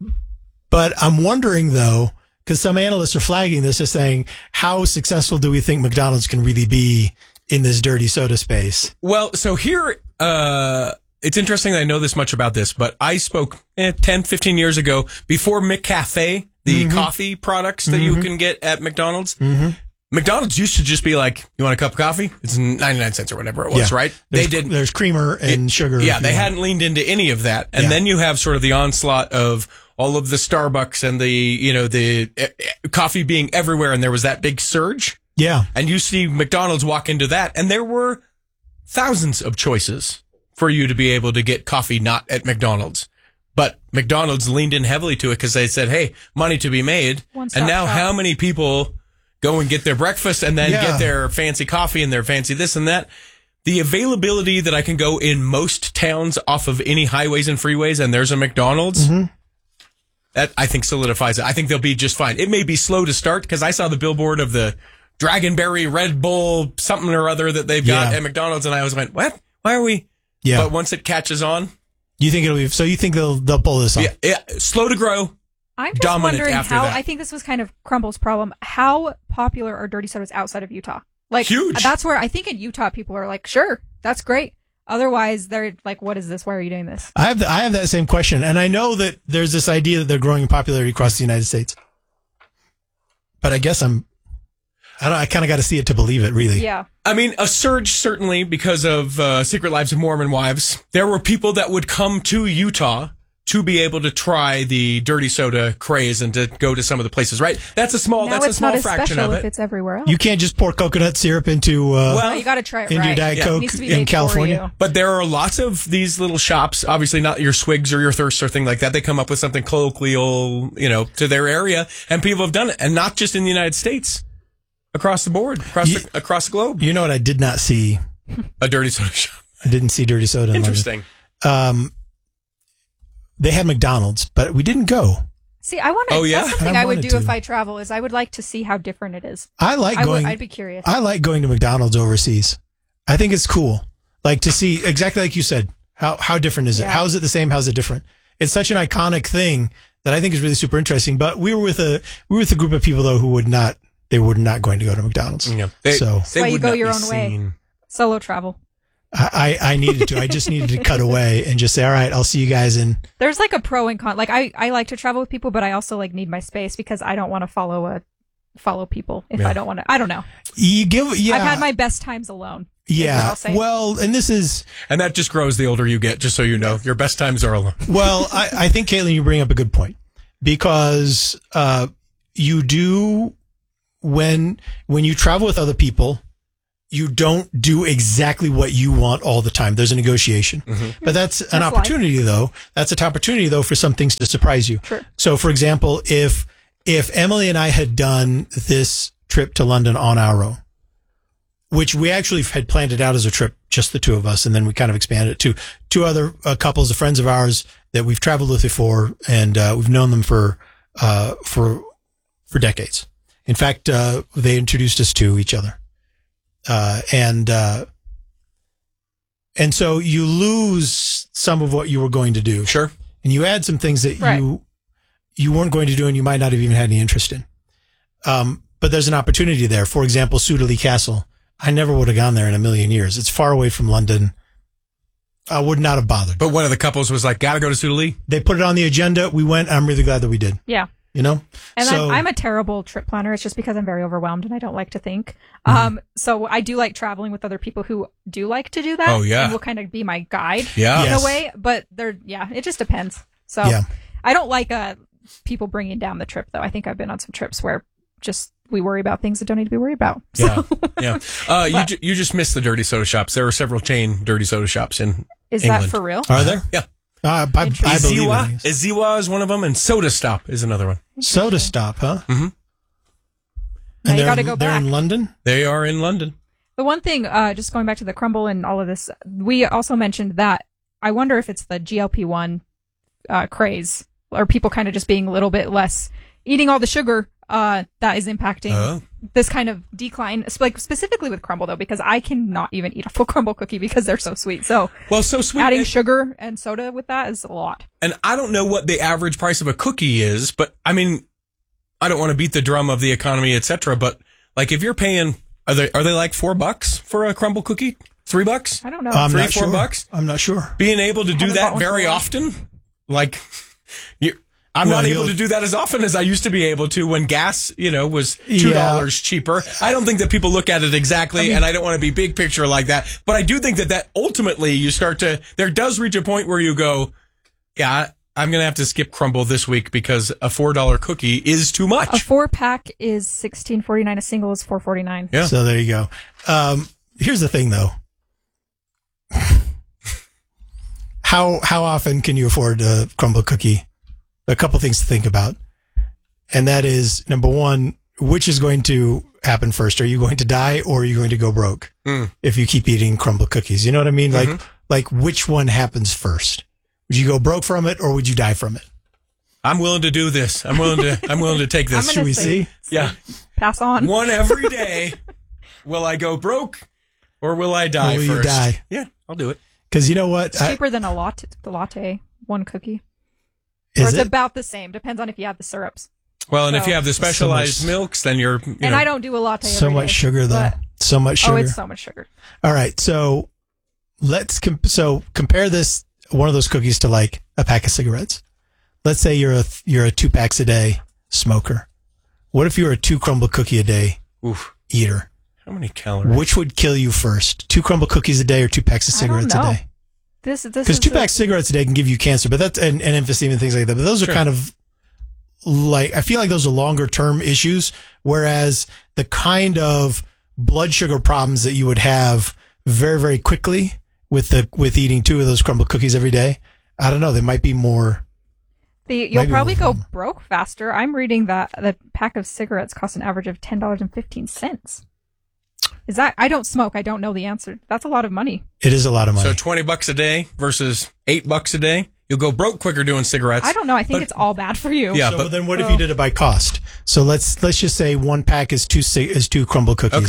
but I'm wondering though. Because some analysts are flagging this as saying, how successful do we think McDonald's can really be in this dirty soda space? Well, so here, uh, it's interesting that I know this much about this, but I spoke eh, ten, fifteen years ago before McCafe, the mm-hmm. coffee products that mm-hmm. you can get at McDonald's. Mm-hmm. McDonald's used to just be like, you want a cup of coffee? It's ninety-nine cents or whatever it was, yeah. right? There's, they did. There's creamer and it, sugar. Yeah, they hadn't leaned into any of that. And yeah. then you have sort of the onslaught of all of the Starbucks and the, you know, the uh, coffee being everywhere. And there was that big surge. Yeah. And you see McDonald's walk into that. And there were thousands of choices for you to be able to get coffee not at McDonald's. But McDonald's leaned in heavily to it because they said, hey, money to be made. One-stop and now shop. How many people go and get their breakfast and then yeah. get their fancy coffee and their fancy this and that? The availability that I can go in most towns off of any highways and freeways and there's a McDonald's. Mm-hmm. That, I think, solidifies it. I think they'll be just fine. It may be slow to start because I saw the billboard of the Dragonberry Red Bull something or other that they've got yeah. at McDonald's, and I was went, what? Why are we? Yeah. But once it catches on. You think it'll be, so you think they'll, they'll pull this off? Yeah, yeah. Slow to grow. I'm just dominant wondering after how, that. I think this was kind of Crumble's problem. How popular are dirty sodas outside of Utah? Like, huge. That's where I think in Utah people are like, sure, that's great. Otherwise, they're like, what is this? Why are you doing this? I have the, I have that same question. And I know that there's this idea that they're growing in popularity across the United States. But I guess I'm, I don't, I kind of got to see it to believe it, really. Yeah. I mean, a surge, certainly, because of uh, Secret Lives of Mormon Wives. There were people that would come to Utah to be able to try the dirty soda craze and to go to some of the places, right? That's a small, now that's it's a small not as fraction special of if it. it's everywhere else. You can't just pour coconut syrup into, uh, well, you got to try it into right. your Diet yeah. Coke in California. But there are lots of these little shops, obviously not your Swigs or your Thirst or thing like that. They come up with something colloquial, you know, to their area, and people have done it. And not just in the United States, across the board, across, you, the, across the globe. You know what I did not see? A dirty soda shop. I didn't see dirty soda. Interesting. Um, they had McDonald's, but we didn't go. See, I want to. Oh, yeah? That's something I I would do to. if I travel. Is I would like to see how different it is. I like I going. would, I'd be curious. I like going to McDonald's overseas. I think it's cool. Like to see exactly like you said, how, how different is it? Yeah. How is it the same? How's it different? It's such an iconic thing that I think is really super interesting. But we were with a, we were with a group of people though who would not, they were not going to go to McDonald's. Yeah. They, so That's why you go your own way. Solo travel. I, I needed to. I just needed to cut away and just say, all right, I'll see you guys in. There's like a pro and con. Like I, I like to travel with people, but I also like need my space because I don't want to follow a follow people if Yeah. I don't want to. I don't know. You give, yeah. I've had my best times alone. Yeah. Well, and this is. And that just grows the older you get, just so you know. Your best times are alone. Well, I, I think, Caitlin, you bring up a good point because uh, you do, when when you travel with other people, you don't do exactly what you want all the time. There's a negotiation. Mm-hmm. But that's an That's opportunity, though. That's an opportunity, though, for some things to surprise you. Sure. So, for example, if if Emily and I had done this trip to London on our own, which we actually had planned it out as a trip, just the two of us, and then we kind of expanded it to two other uh, couples of friends of ours that we've traveled with before, and uh, we've known them for uh, for for decades. In fact, uh, they introduced us to each other. Uh, and, uh, and so you lose some of what you were going to do. Sure. And you add some things that Right. you, you weren't going to do and you might not have even had any interest in. Um, but there's an opportunity there. For example, Sudeley Castle. I never would have gone there in a million years. It's far away from London. I would not have bothered. But one of the couples was like, gotta go to Sudeley. They put it on the agenda. We went. I'm really glad that we did. Yeah. You know? And so, I'm, I'm a terrible trip planner. It's just because I'm very overwhelmed and I don't like to think. Mm-hmm. Um, so I do like traveling with other people who do like to do that. Oh, yeah. And will kind of be my guide. Yeah. In Yes. a way. But they're, yeah, it just depends. So Yeah. I don't like, uh, people bringing down the trip though. I think I've been on some trips where just we worry about things that don't need to be worried about. So. Yeah. Yeah. Uh, you, ju- you just missed the dirty soda shops. There are several chain dirty soda shops in Is England. that for real? Are there? Yeah. Uh, I, I believe Iziwa, it. Iziwa is one of them, and Soda Stop is another one. Soda Stop, huh? Mm-hmm. Now And you they're, gotta go they're back. in London? They are in London. The one thing, uh, just going back to the crumble and all of this, we also mentioned that I wonder if it's the G L P one uh, craze, or people kind of just being a little bit less, eating all the sugar uh, that is impacting Oh. this kind of decline, like specifically with crumble though, because I cannot even eat a full crumble cookie because they're so sweet. So Well, so sweet. adding and, sugar and soda with that is a lot. and I don't know what the average price of a cookie is, but I mean, I don't want to beat the drum of the economy, et cetera. But like, if you're paying, are they are they like four bucks for a crumble cookie? Three bucks? I don't know. I'm Three, not four sure. bucks? I'm not sure. Being able to do haven't bought that one for very a while. often, like, you. I'm Well, not able you'll- to do that as often as I used to be able to when gas, you know, was two dollars Yeah. cheaper. I don't think that people look at it exactly, I mean- and I don't want to be big picture like that. But I do think that that ultimately you start to, there does reach a point where you go, yeah, I'm going to have to skip crumble this week because a four dollar cookie is too A much. four pack is sixteen forty nine. A single is four forty nine. Yeah. So there you go. Um, here's the thing, though. how how often can you afford a crumble cookie? A couple things to think about, and that is number one: which is going to happen first? Are you going to die, or are you going to go broke Mm. if you keep eating crumble cookies? You know what I mean? Like Mhm. like which one happens first? Would you go broke from it, or would you die from it? I'm willing to do this. I'm willing to, I'm willing to take I'm this. gonna Should we say- see? Yeah. Pass on. One every day. Will I go broke or will I die Or will first? you die? Yeah, I'll do it. Because you know what? It's I- cheaper than a latte, the latte, one cookie. Or is it's it? about the same. Depends on if you have the syrups. Well, and if So- you have the specialized So much- milks, then you're, you And know, I don't do a latte so every much day, sugar, though. but- So much sugar. Oh, it's so much sugar. All right, so let's comp- so compare this one of those cookies to like a pack of cigarettes. Let's say you're a you're a two packs a day smoker. What if you were a two crumble cookie a day oof, eater? how many calories? Which would kill you first? Two crumble cookies a day or two packs of I don't cigarettes a know. day? This, this Because is two a- packs of cigarettes a day can give you cancer, but that's and, and emphysema and things like that. But those are Sure. kind of like I feel like those are longer term issues, whereas the kind of blood sugar problems that you would have very very quickly with the with eating two of those crumble cookies every day, I don't know. They might be more. The, you'll Maybe probably we'll- go broke faster. I'm reading that the pack of cigarettes costs an average of ten dollars and fifteen cents. Is that? I don't smoke. I don't know the answer. That's a lot of money. It is a lot of money. So twenty bucks a day versus eight bucks a day. You'll go broke quicker doing cigarettes. I don't know. I think But- it's all bad for you. Yeah, so but then what if Oh. you did it by cost? So let's let's just say one pack is two ci- is two crumble cookies. Okay.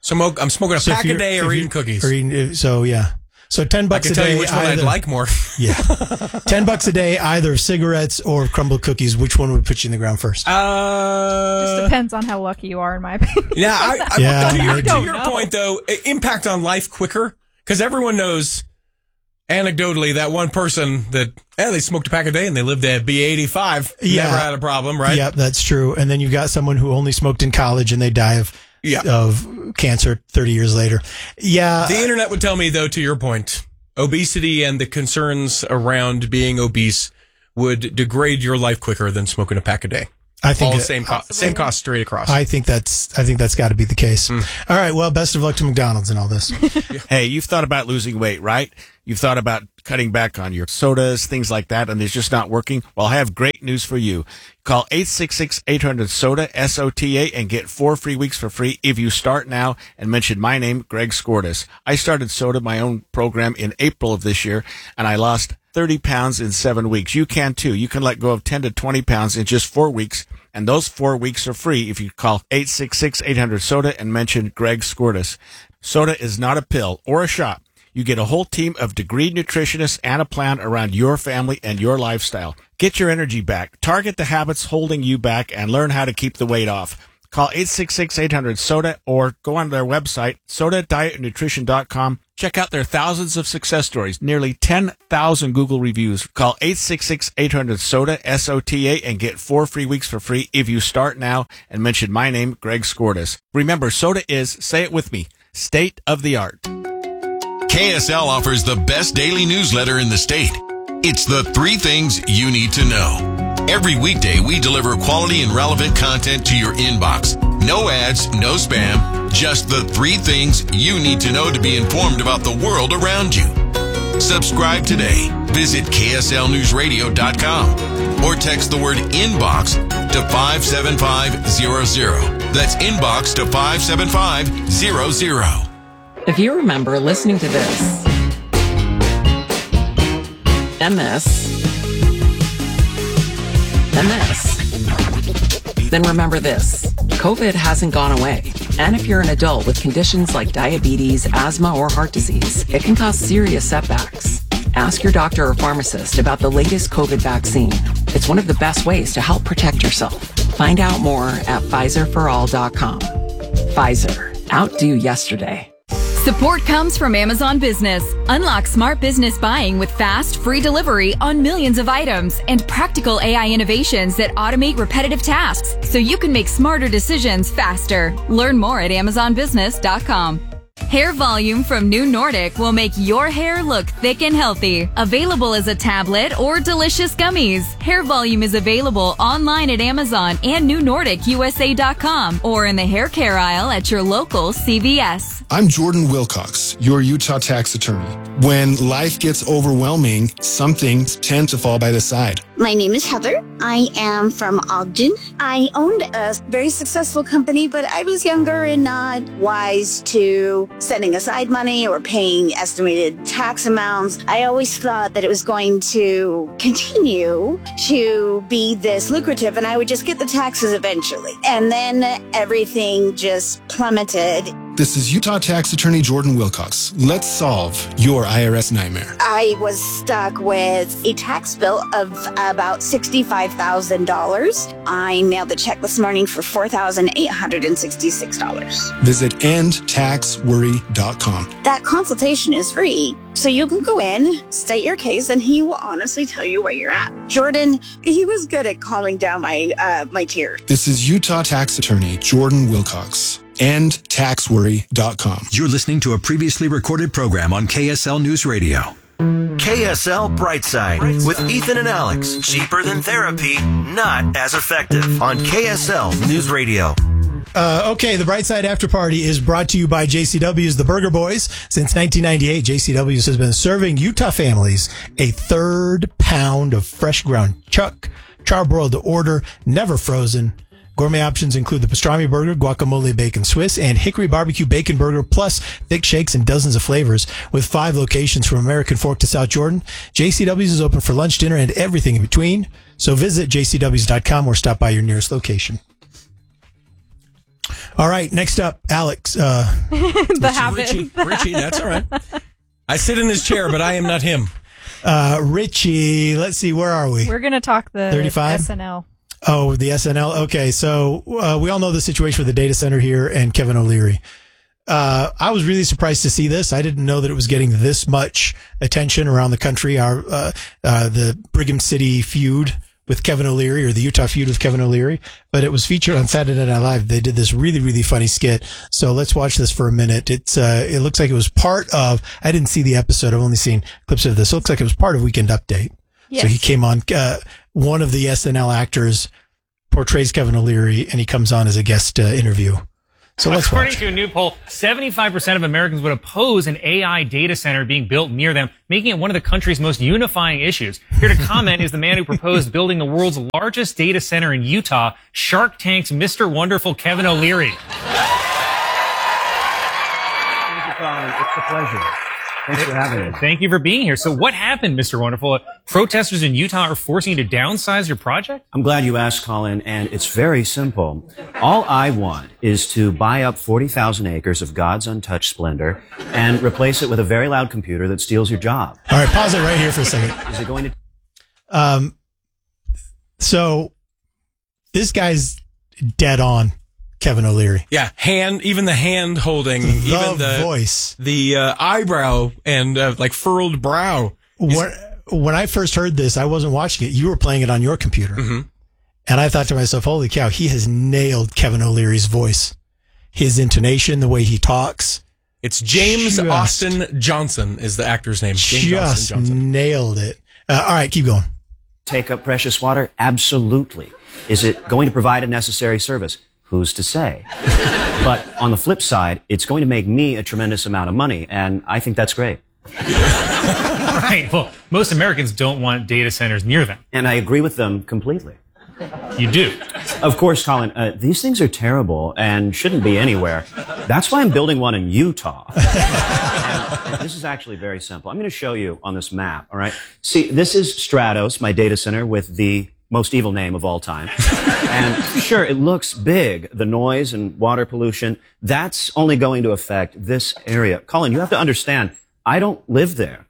Smoke, I'm smoking a So if pack a you're- day if or you- eating cookies. or eating- so yeah. So ten bucks I can a tell day. you which one I'd either- like more. Yeah. ten bucks a day, either cigarettes or crumble cookies. Which one would put you in the ground first? Uh, Just depends on how lucky you are, in my opinion. Yeah, I, I, Yeah, to, I your, to don't your know. point, though, i- impact on life quicker, because everyone knows, anecdotally, that one person that, eh, they smoked a pack a day and they lived to be eighty-five, Yeah. never had a problem, right? Yep, that's true. And then you've got someone who only smoked in college and they die of Yeah. of cancer thirty years later. Yeah. The internet would tell me, though, to your point, obesity and the concerns around being obese would degrade your life quicker than smoking a pack a day. I think All it- same cost, same cost straight across. I think that's I think that's got to be the case. Hmm. All right. Well, best of luck to McDonald's and all this. Hey, you've thought about losing weight, right? You've thought about cutting back on your sodas, things like that, and it's just not working. Well, I have great news for you. Call eight six six, eight hundred, SODA, S O T A, and get four free weeks for free if you start now and mention my name, Greg Skordas. I started SODA, my own program, in April of this year, and I lost thirty pounds in seven weeks. You can too. You can let go of ten to twenty pounds in just four weeks, and those four weeks are free if you call eight six six, eight hundred, SODA and mention Greg Skordas. SODA is not a pill or a shot. You get a whole team of degreed nutritionists and a plan around your family and your lifestyle. Get your energy back, target the habits holding you back, and learn how to keep the weight off. Call eight six six, eight hundred, SODA or go on their website, soda diet nutrition dot com. Check out their thousands of success stories, nearly ten thousand Google reviews. Call eight six six, eight hundred, SODA, S O T A, and get four free weeks for free if you start now and mention my name, Greg Skordas. Remember, SODA is, say it with me, state of the art. K S L offers the best daily newsletter in the state. It's the three things you need to know. Every weekday, we deliver quality and relevant content to your inbox. No ads, no spam, just the three things you need to know to be informed about the world around you. Subscribe today. Visit K S L news radio dot com or text the word inbox to five seven five zero zero. That's inbox to five seven five zero zero. If you remember listening to this and this and this, then remember this. COVID hasn't gone away. And if you're an adult with conditions like diabetes, asthma, or heart disease, it can cause serious setbacks. Ask your doctor or pharmacist about the latest COVID vaccine. It's one of the best ways to help protect yourself. Find out more at Pfizer for all dot com. Pfizer. Outdo yesterday. Support comes from Amazon Business. Unlock smart business buying with fast, free delivery on millions of items and practical A I innovations that automate repetitive tasks so you can make smarter decisions faster. Learn more at amazon business dot com. Hair Volume from New Nordic will make your hair look thick and healthy. Available as a tablet or delicious gummies. Hair Volume is available online at Amazon and new nordic u s a dot com or in the hair care aisle at your local C V S. I'm Jordan Wilcox, your Utah tax attorney. When life gets overwhelming, some things tend to fall by the side. My name is Heather. I am from Ogden. I owned a very successful company, but I was younger and not wise to setting aside money or paying estimated tax amounts. I always thought that it was going to continue to be this lucrative and I would just get the taxes eventually. And then everything just plummeted. This is Utah tax attorney Jordan Wilcox. Let's solve your I R S nightmare. I was stuck with a tax bill of about sixty-five thousand dollars. I mailed the check this morning for four thousand eight hundred sixty-six dollars. Visit end tax worry dot com. That consultation is free, so you can go in, state your case, and he will honestly tell you where you're at. Jordan, he was good at calming down my uh, my tears. This is Utah tax attorney Jordan Wilcox. end tax worry dot com. You're listening to a previously recorded program on K S L News Radio. K S L Brightside with Ethan and Alex. Cheaper than therapy, not as effective. On K S L News Radio. Uh, okay, the Brightside After Party is brought to you by J C W's The Burger Boys. Since nineteen ninety-eight, J C W's has been serving Utah families a third pound of fresh ground chuck, charbroiled to order, never frozen. Gourmet options include the pastrami burger, guacamole bacon Swiss, and hickory barbecue bacon burger, plus thick shakes and dozens of flavors. With five locations from American Fork to South Jordan, J C W's is open for lunch, dinner, and everything in between. So visit j c w s dot com or stop by your nearest location. All right, next up, Alex. Uh, the habit. Richie, Richie, that's all right. I sit in his chair, but I am not him. Uh, Richie, let's see, where are we? We're going to talk the thirty-five? S N L. Oh, the S N L. Okay, so uh, we all know the situation with the data center here and Kevin O'Leary. Uh, I was really surprised to see this. I didn't know that it was getting this much attention around the country. Our uh, uh, the Brigham City feud with Kevin O'Leary, or the Utah feud with Kevin O'Leary, but it was featured on Saturday Night Live. They did this really, really funny skit. So let's watch this for a minute. It's uh, it looks like it was part of. I didn't see the episode. I've only seen clips of this. It looks like it was part of Weekend Update. Yes. So he came on. Uh, one of the S N L actors portrays Kevin O'Leary, and he comes on as a guest uh, interview. So let's According watch. to a new poll, seventy-five percent of Americans would oppose an A I data center being built near them, making it one of the country's most unifying issues. Here to comment is the man who proposed building the world's largest data center in Utah, Shark Tank's Mister Wonderful Kevin O'Leary. Thank you, Colin. It's a pleasure. Thanks for having me. Thank you for being here. So what happened, Mister Wonderful? Protesters in Utah are forcing you to downsize your project? I'm glad you asked, Colin, and it's very simple. All I want is to buy up forty thousand acres of God's untouched splendor and replace it with a very loud computer that steals your job. All right, pause it right here for a second. Is it going to... Um, so this guy's dead on. Kevin O'Leary. Yeah, hand, even the hand holding, the even the voice, the uh, eyebrow, and uh, like furrowed brow. When, when I first heard this, I wasn't watching it. You were playing it on your computer. Mm-hmm. And I thought to myself, holy cow, he has nailed Kevin O'Leary's voice. His intonation, the way he talks. It's James just, Austin Johnson is the actor's name. James just Austin Johnson. nailed it. Uh, all right, keep going. Take up precious water? Absolutely. Is it going to provide a necessary service? Who's to say? But on the flip side, it's going to make me a tremendous amount of money, and I think that's great. Right. Well, most Americans don't want data centers near them. And I agree with them completely. You do? Of course, Colin. Uh, these things are terrible and shouldn't be anywhere. That's why I'm building one in Utah. and, and this is actually very simple. I'm going to show you on this map, all right? See, this is Stratos, my data center, with the most evil name of all time. And sure, it looks big, the noise and water pollution. That's only going to affect this area. Colin, you have to understand, I don't live there.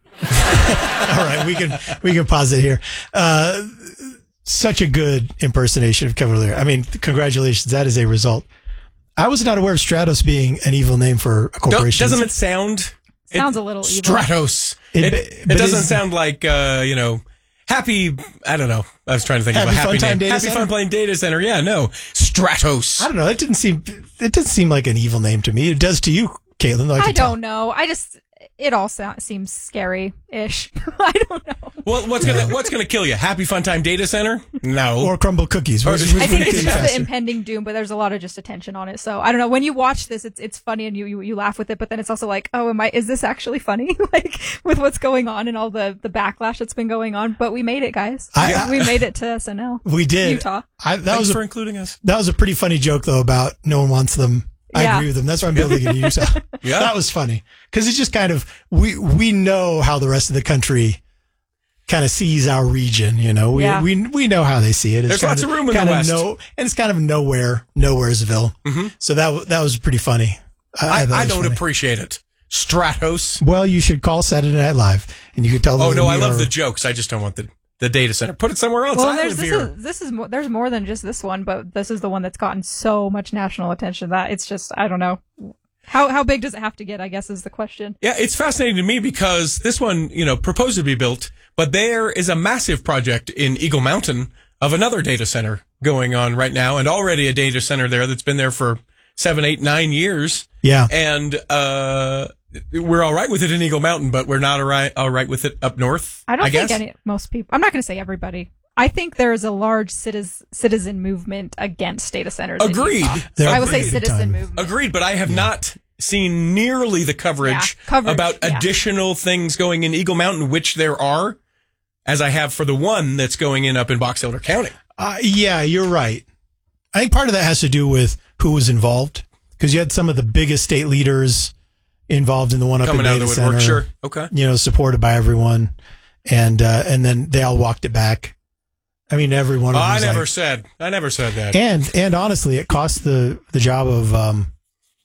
All right, we can we can pause it here. Uh, such a good impersonation of Kevin O'Leary. I mean, congratulations, that is a result. I was not aware of Stratos being an evil name for a corporation. Doesn't it sound? Sounds it, a little evil. Stratos. It, It, it, it doesn't sound like uh, you know. Happy, I don't know. I was trying to think Happy of a happy Fun Time name. Data Happy Center? Fun Playing Data Center. Yeah, no. Stratos. I don't know. It didn't seem. It doesn't seem like an evil name to me. It does to you, Caitlin. Like I don't know. I just, it all so- seems scary-ish. I don't know. Well, what's gonna what's gonna kill you? Happy Fun Time Data Center? No. Or Crumble Cookies. Or- Which- I which think would it's kill you just the faster? impending doom, but there's a lot of just attention on it. So I don't know. When you watch this, it's it's funny and you you, you laugh with it, but then it's also like, oh, am I? Is this actually funny? Like with what's going on and all the the backlash that's been going on. But we made it, guys. I- I- we made it to S N L. We did. Utah. I, that Thanks was a, for including us. That was a pretty funny joke, though, about no one wants them. I Yeah. agree with them. That's why I'm building in Utah. Yeah. That was funny. Because it's just kind of, we we know how the rest of the country kind of sees our region, you know. We Yeah. we we know how they see it. It's There's kind lots of room in the kind West. No, and it's kind of nowhere, nowheresville. Mm-hmm. So that w- that was pretty funny. I, thought it I was don't funny. appreciate it. Stratos. Well, you should call Saturday Night Live and you could tell them. Oh that no, we I love are- the jokes. I just don't want the the data center. Put it somewhere else. Well, I there's live this here. is this is mo- there's more than just this one, but this is the one that's gotten so much national attention that it's just I don't know how how big does it have to get? I guess is the question. Yeah, it's fascinating to me because this one, you know, proposed to be built, but there is a massive project in Eagle Mountain of another data center going on right now, and already a data center there that's been there for seven, eight, nine years. Yeah. And uh, we're all right with it in Eagle Mountain, but we're not all right, all right with it up north. I don't I think guess. any most people. I'm not going to say everybody. I think there is a large citizen citizen movement against data centers. in Agreed. Utah. There I are would say big citizen time. movement. Agreed, but I have not seen nearly the coverage, Yeah, coverage, about yeah. additional things going in Eagle Mountain, which there are, as I have for the one that's going in up in Box Elder County. Uh, yeah, you're right. I think part of that has to do with who was involved, because you had some of the biggest state leaders involved in the one up Coming in out of Data the Center. woodwork, sure. Okay. You know, supported by everyone, and uh, and then they all walked it back. I mean, every one Oh, of them. I was never like- said. I never said that. and and honestly, it cost the the job of um,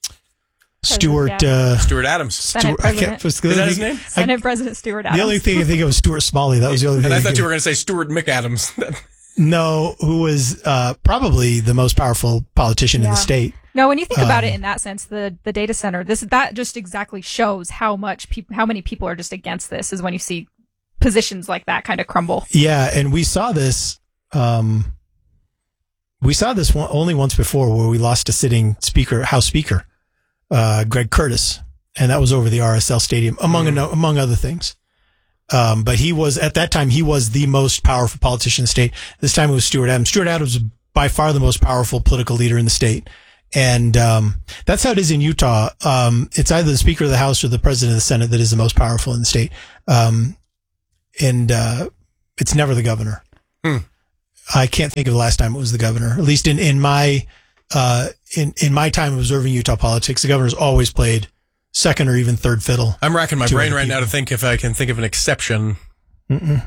Stuart uh, Stuart Adams. Senate Stuart, I can't, President. Is that his name? Senate President Stuart Adams. The only thing I think of was Stuart Smalley. That was the only thing. And I I thought could- you were going to say Stuart McAdams. No, who was uh, probably the most powerful politician in Yeah. the state. No, when you think about Um, it in that sense, the the data center, this that just exactly shows how much people, how many people are just against this. Is when you see positions like that kind of crumble. Yeah, and we saw this. Um, we saw this one, only once before, where we lost a sitting speaker, House Speaker, uh, Greg Curtis, and that was over the R S L Stadium, among Mm. among other things. Um, but he was at that time he was the most powerful politician in the state. This time it was Stuart Adams. Stuart Adams was by far the most powerful political leader in the state. And um, that's how it is in Utah. Um, it's either the Speaker of the House or the President of the Senate that is the most powerful in the state. Um, and uh, it's never the governor. Hmm. I can't think of the last time it was the governor. At least in in my uh, in in my time observing Utah politics, the governor's always played second or even third fiddle. I'm racking my to brain other right now to people. think if I can think of an exception. Mm-mm.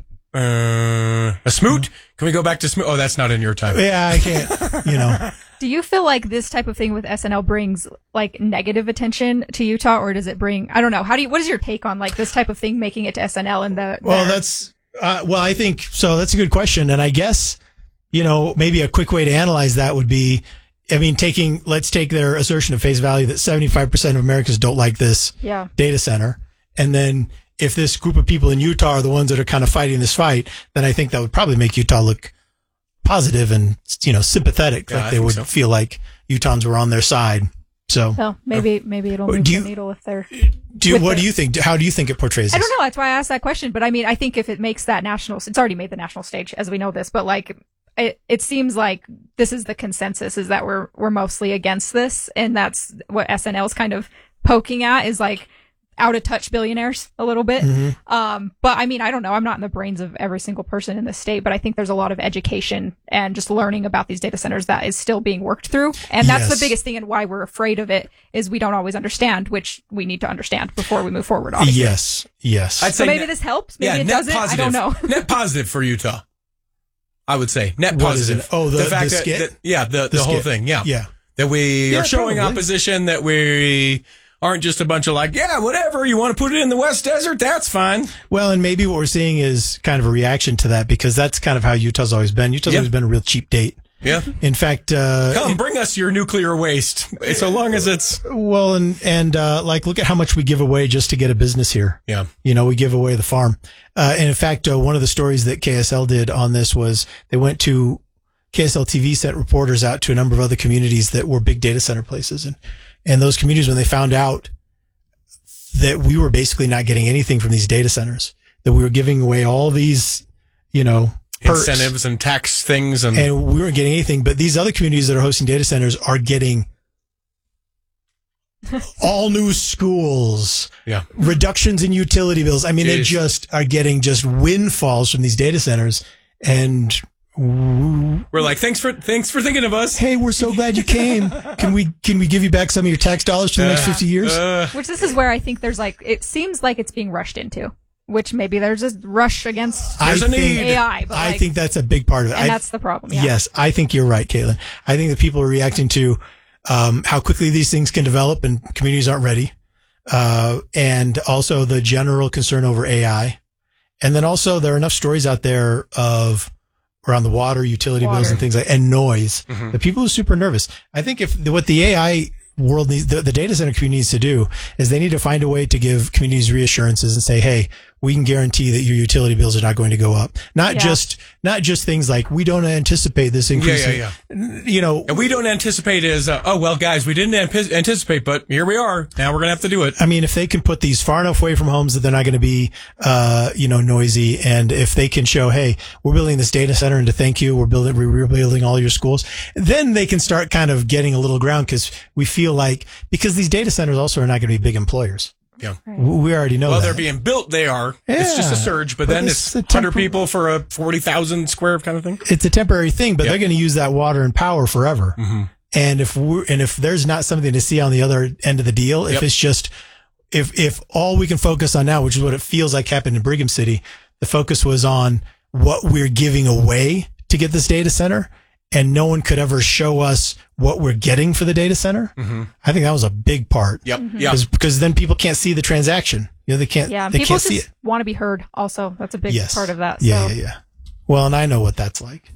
Uh, a Smoot? Can we go back to Smoot? Oh, that's not in your time. Yeah, I can't. You know. Do you feel like this type of thing with S N L brings like negative attention to Utah, or does it bring? I don't know. How do you? What is your take on like this type of thing making it to S N L and the? Well, their- that's uh, well, I think so. That's a good question, and I guess you know maybe a quick way to analyze that would be, I mean, taking let's take their assertion of face value that seventy-five percent of Americans don't like this Yeah. data center, and then if this group of people in Utah are the ones that are kind of fighting this fight, then I think that would probably make Utah look positive and you know sympathetic, Yeah, like I they think would so. feel like Utahns were on their side. So, Well, maybe maybe it'll Or move do the you- needle if they're. do you, with what the- do you think? How do you think it portrays I this? don't know. That's why I asked that question. But I mean, I think if it makes that national, it's already made the national stage, as we know this. But like, it it seems like this is the consensus: is that we're we're mostly against this, and that's what S N L is kind of poking at, is like out of touch billionaires a little bit. Mhm. Um, but I mean, I don't know. I'm not in the brains of every single person in the state, but I think there's a lot of education and just learning about these data centers that is still being worked through. And that's Yes. the biggest thing, and why we're afraid of it is we don't always understand, which we need to understand before we move forward. Obviously. Yes, yes. I'd So say maybe net- this helps. Maybe yeah, it net doesn't. positive. I don't know. Net positive for Utah. I would say net What is positive. it? Oh, the- fact the that, skit? that- yeah, the, The the, whole skit. thing. Yeah, Yeah. That we Yeah, are showing probably. opposition. That we aren't just a bunch of like, yeah, whatever. You want to put it in the West Desert? That's fine. Well, and maybe what we're seeing is kind of a reaction to that, because that's kind of how Utah's always been. Utah's Yeah. always been a real cheap date. Yeah. In fact, uh, Come, bring us your nuclear waste. So long as it's well, and and uh, like look at how much we give away just to get a business here. Yeah. You know, we give away the farm. Uh, and in fact, uh, one of the stories that K S L did on this was they went to K S L T V, sent reporters out to a number of other communities that were big data center places, and and those communities, when they found out that we were basically not getting anything from these data centers, that we were giving away all these, you know, perks, incentives and tax things, and, and we weren't getting anything. But these other communities that are hosting data centers are getting all new schools, yeah, reductions in utility bills. I mean, they Jeez. just are getting just windfalls from these data centers. And we're like, thanks for thanks for thinking of us. Hey, we're so glad you came. Can we can we give you back some of your tax dollars for the next Uh, fifty years? uh, Which this is where I think there's like, it seems like it's being rushed into, which maybe there's a rush against I think- A I. But I like, think that's a big part of it. and I- that's the problem. Yeah. Yes, I think you're right, Caitlin. I think that people are reacting to um, how quickly these things can develop, and communities aren't ready. Uh, and also the general concern over A I. And then also there are enough stories out there of around the water, utility bills Water. and things like, and noise. Mhm. The people are super nervous. I think if what the A I world needs, the, the data center community needs to do is they need to find a way to give communities reassurances and say, hey, we can guarantee that your utility bills are not going to go up. Not Yeah. just, not just things like we don't anticipate this increase. Yeah, yeah, in- You know, and we don't anticipate is uh, oh well, guys, we didn't ampi- anticipate, but here we are. Now we're gonna have to do it. I mean, if they can put these far enough away from homes that they're not going to be, uh, you know, noisy, and if they can show, hey, we're building this data center, and to thank you, we're building, we're rebuilding all your schools, then they can start kind of getting a little ground, because we feel like, because these data centers also are not going to be big employers. Yeah. We already know Well, that. they're being built. They are. It's just a Yeah. surge, but, But then this it's is a one hundred tempo- people for a forty thousand square kind of thing. It's a temporary thing, but Yep. they're going to use that water and power forever. Mm-hmm. And if we're, and if there's not something to see on the other end of the deal, if Yep. it's just, if, if all we can focus on now, which is what it feels like happened in Brigham City, the focus was on what we're giving away to get this data center, and no one could ever show us what we're getting for the data center. Mm-hmm. I think that was a big part. Yep. Mhm. Yeah. Because then people can't see the transaction. You know, they can't. Yeah, they people can't see just it. want to be heard. Also, that's a big Yes. part of that. Yeah, so. yeah, yeah. Well, and I know what that's like.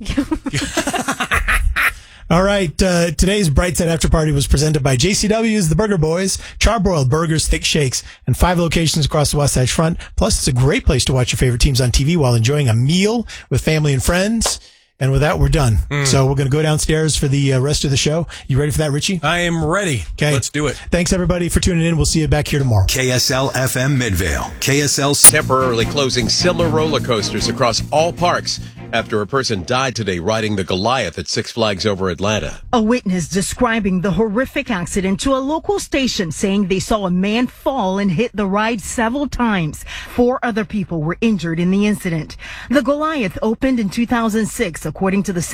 All right. Uh, today's Brightside After Party was presented by J C W's The Burger Boys, charbroiled burgers, thick shakes, and five locations across the West Side front. Plus, it's a great place to watch your favorite teams on T V while enjoying a meal with family and friends. And with that, we're done. Mm. So we're going to go downstairs for the uh, rest of the show. You ready for that, Richie? I am ready. Okay. Let's do it. Thanks, everybody, for tuning in. We'll see you back here tomorrow. K S L F M Midvale. K S L temporarily closing similar roller coasters across all parks after a person died today riding the Goliath at Six Flags Over Atlanta. A witness describing the horrific accident to a local station, saying they saw a man fall and hit the ride several times. Four other people were injured in the incident. The Goliath opened in two thousand six, according to the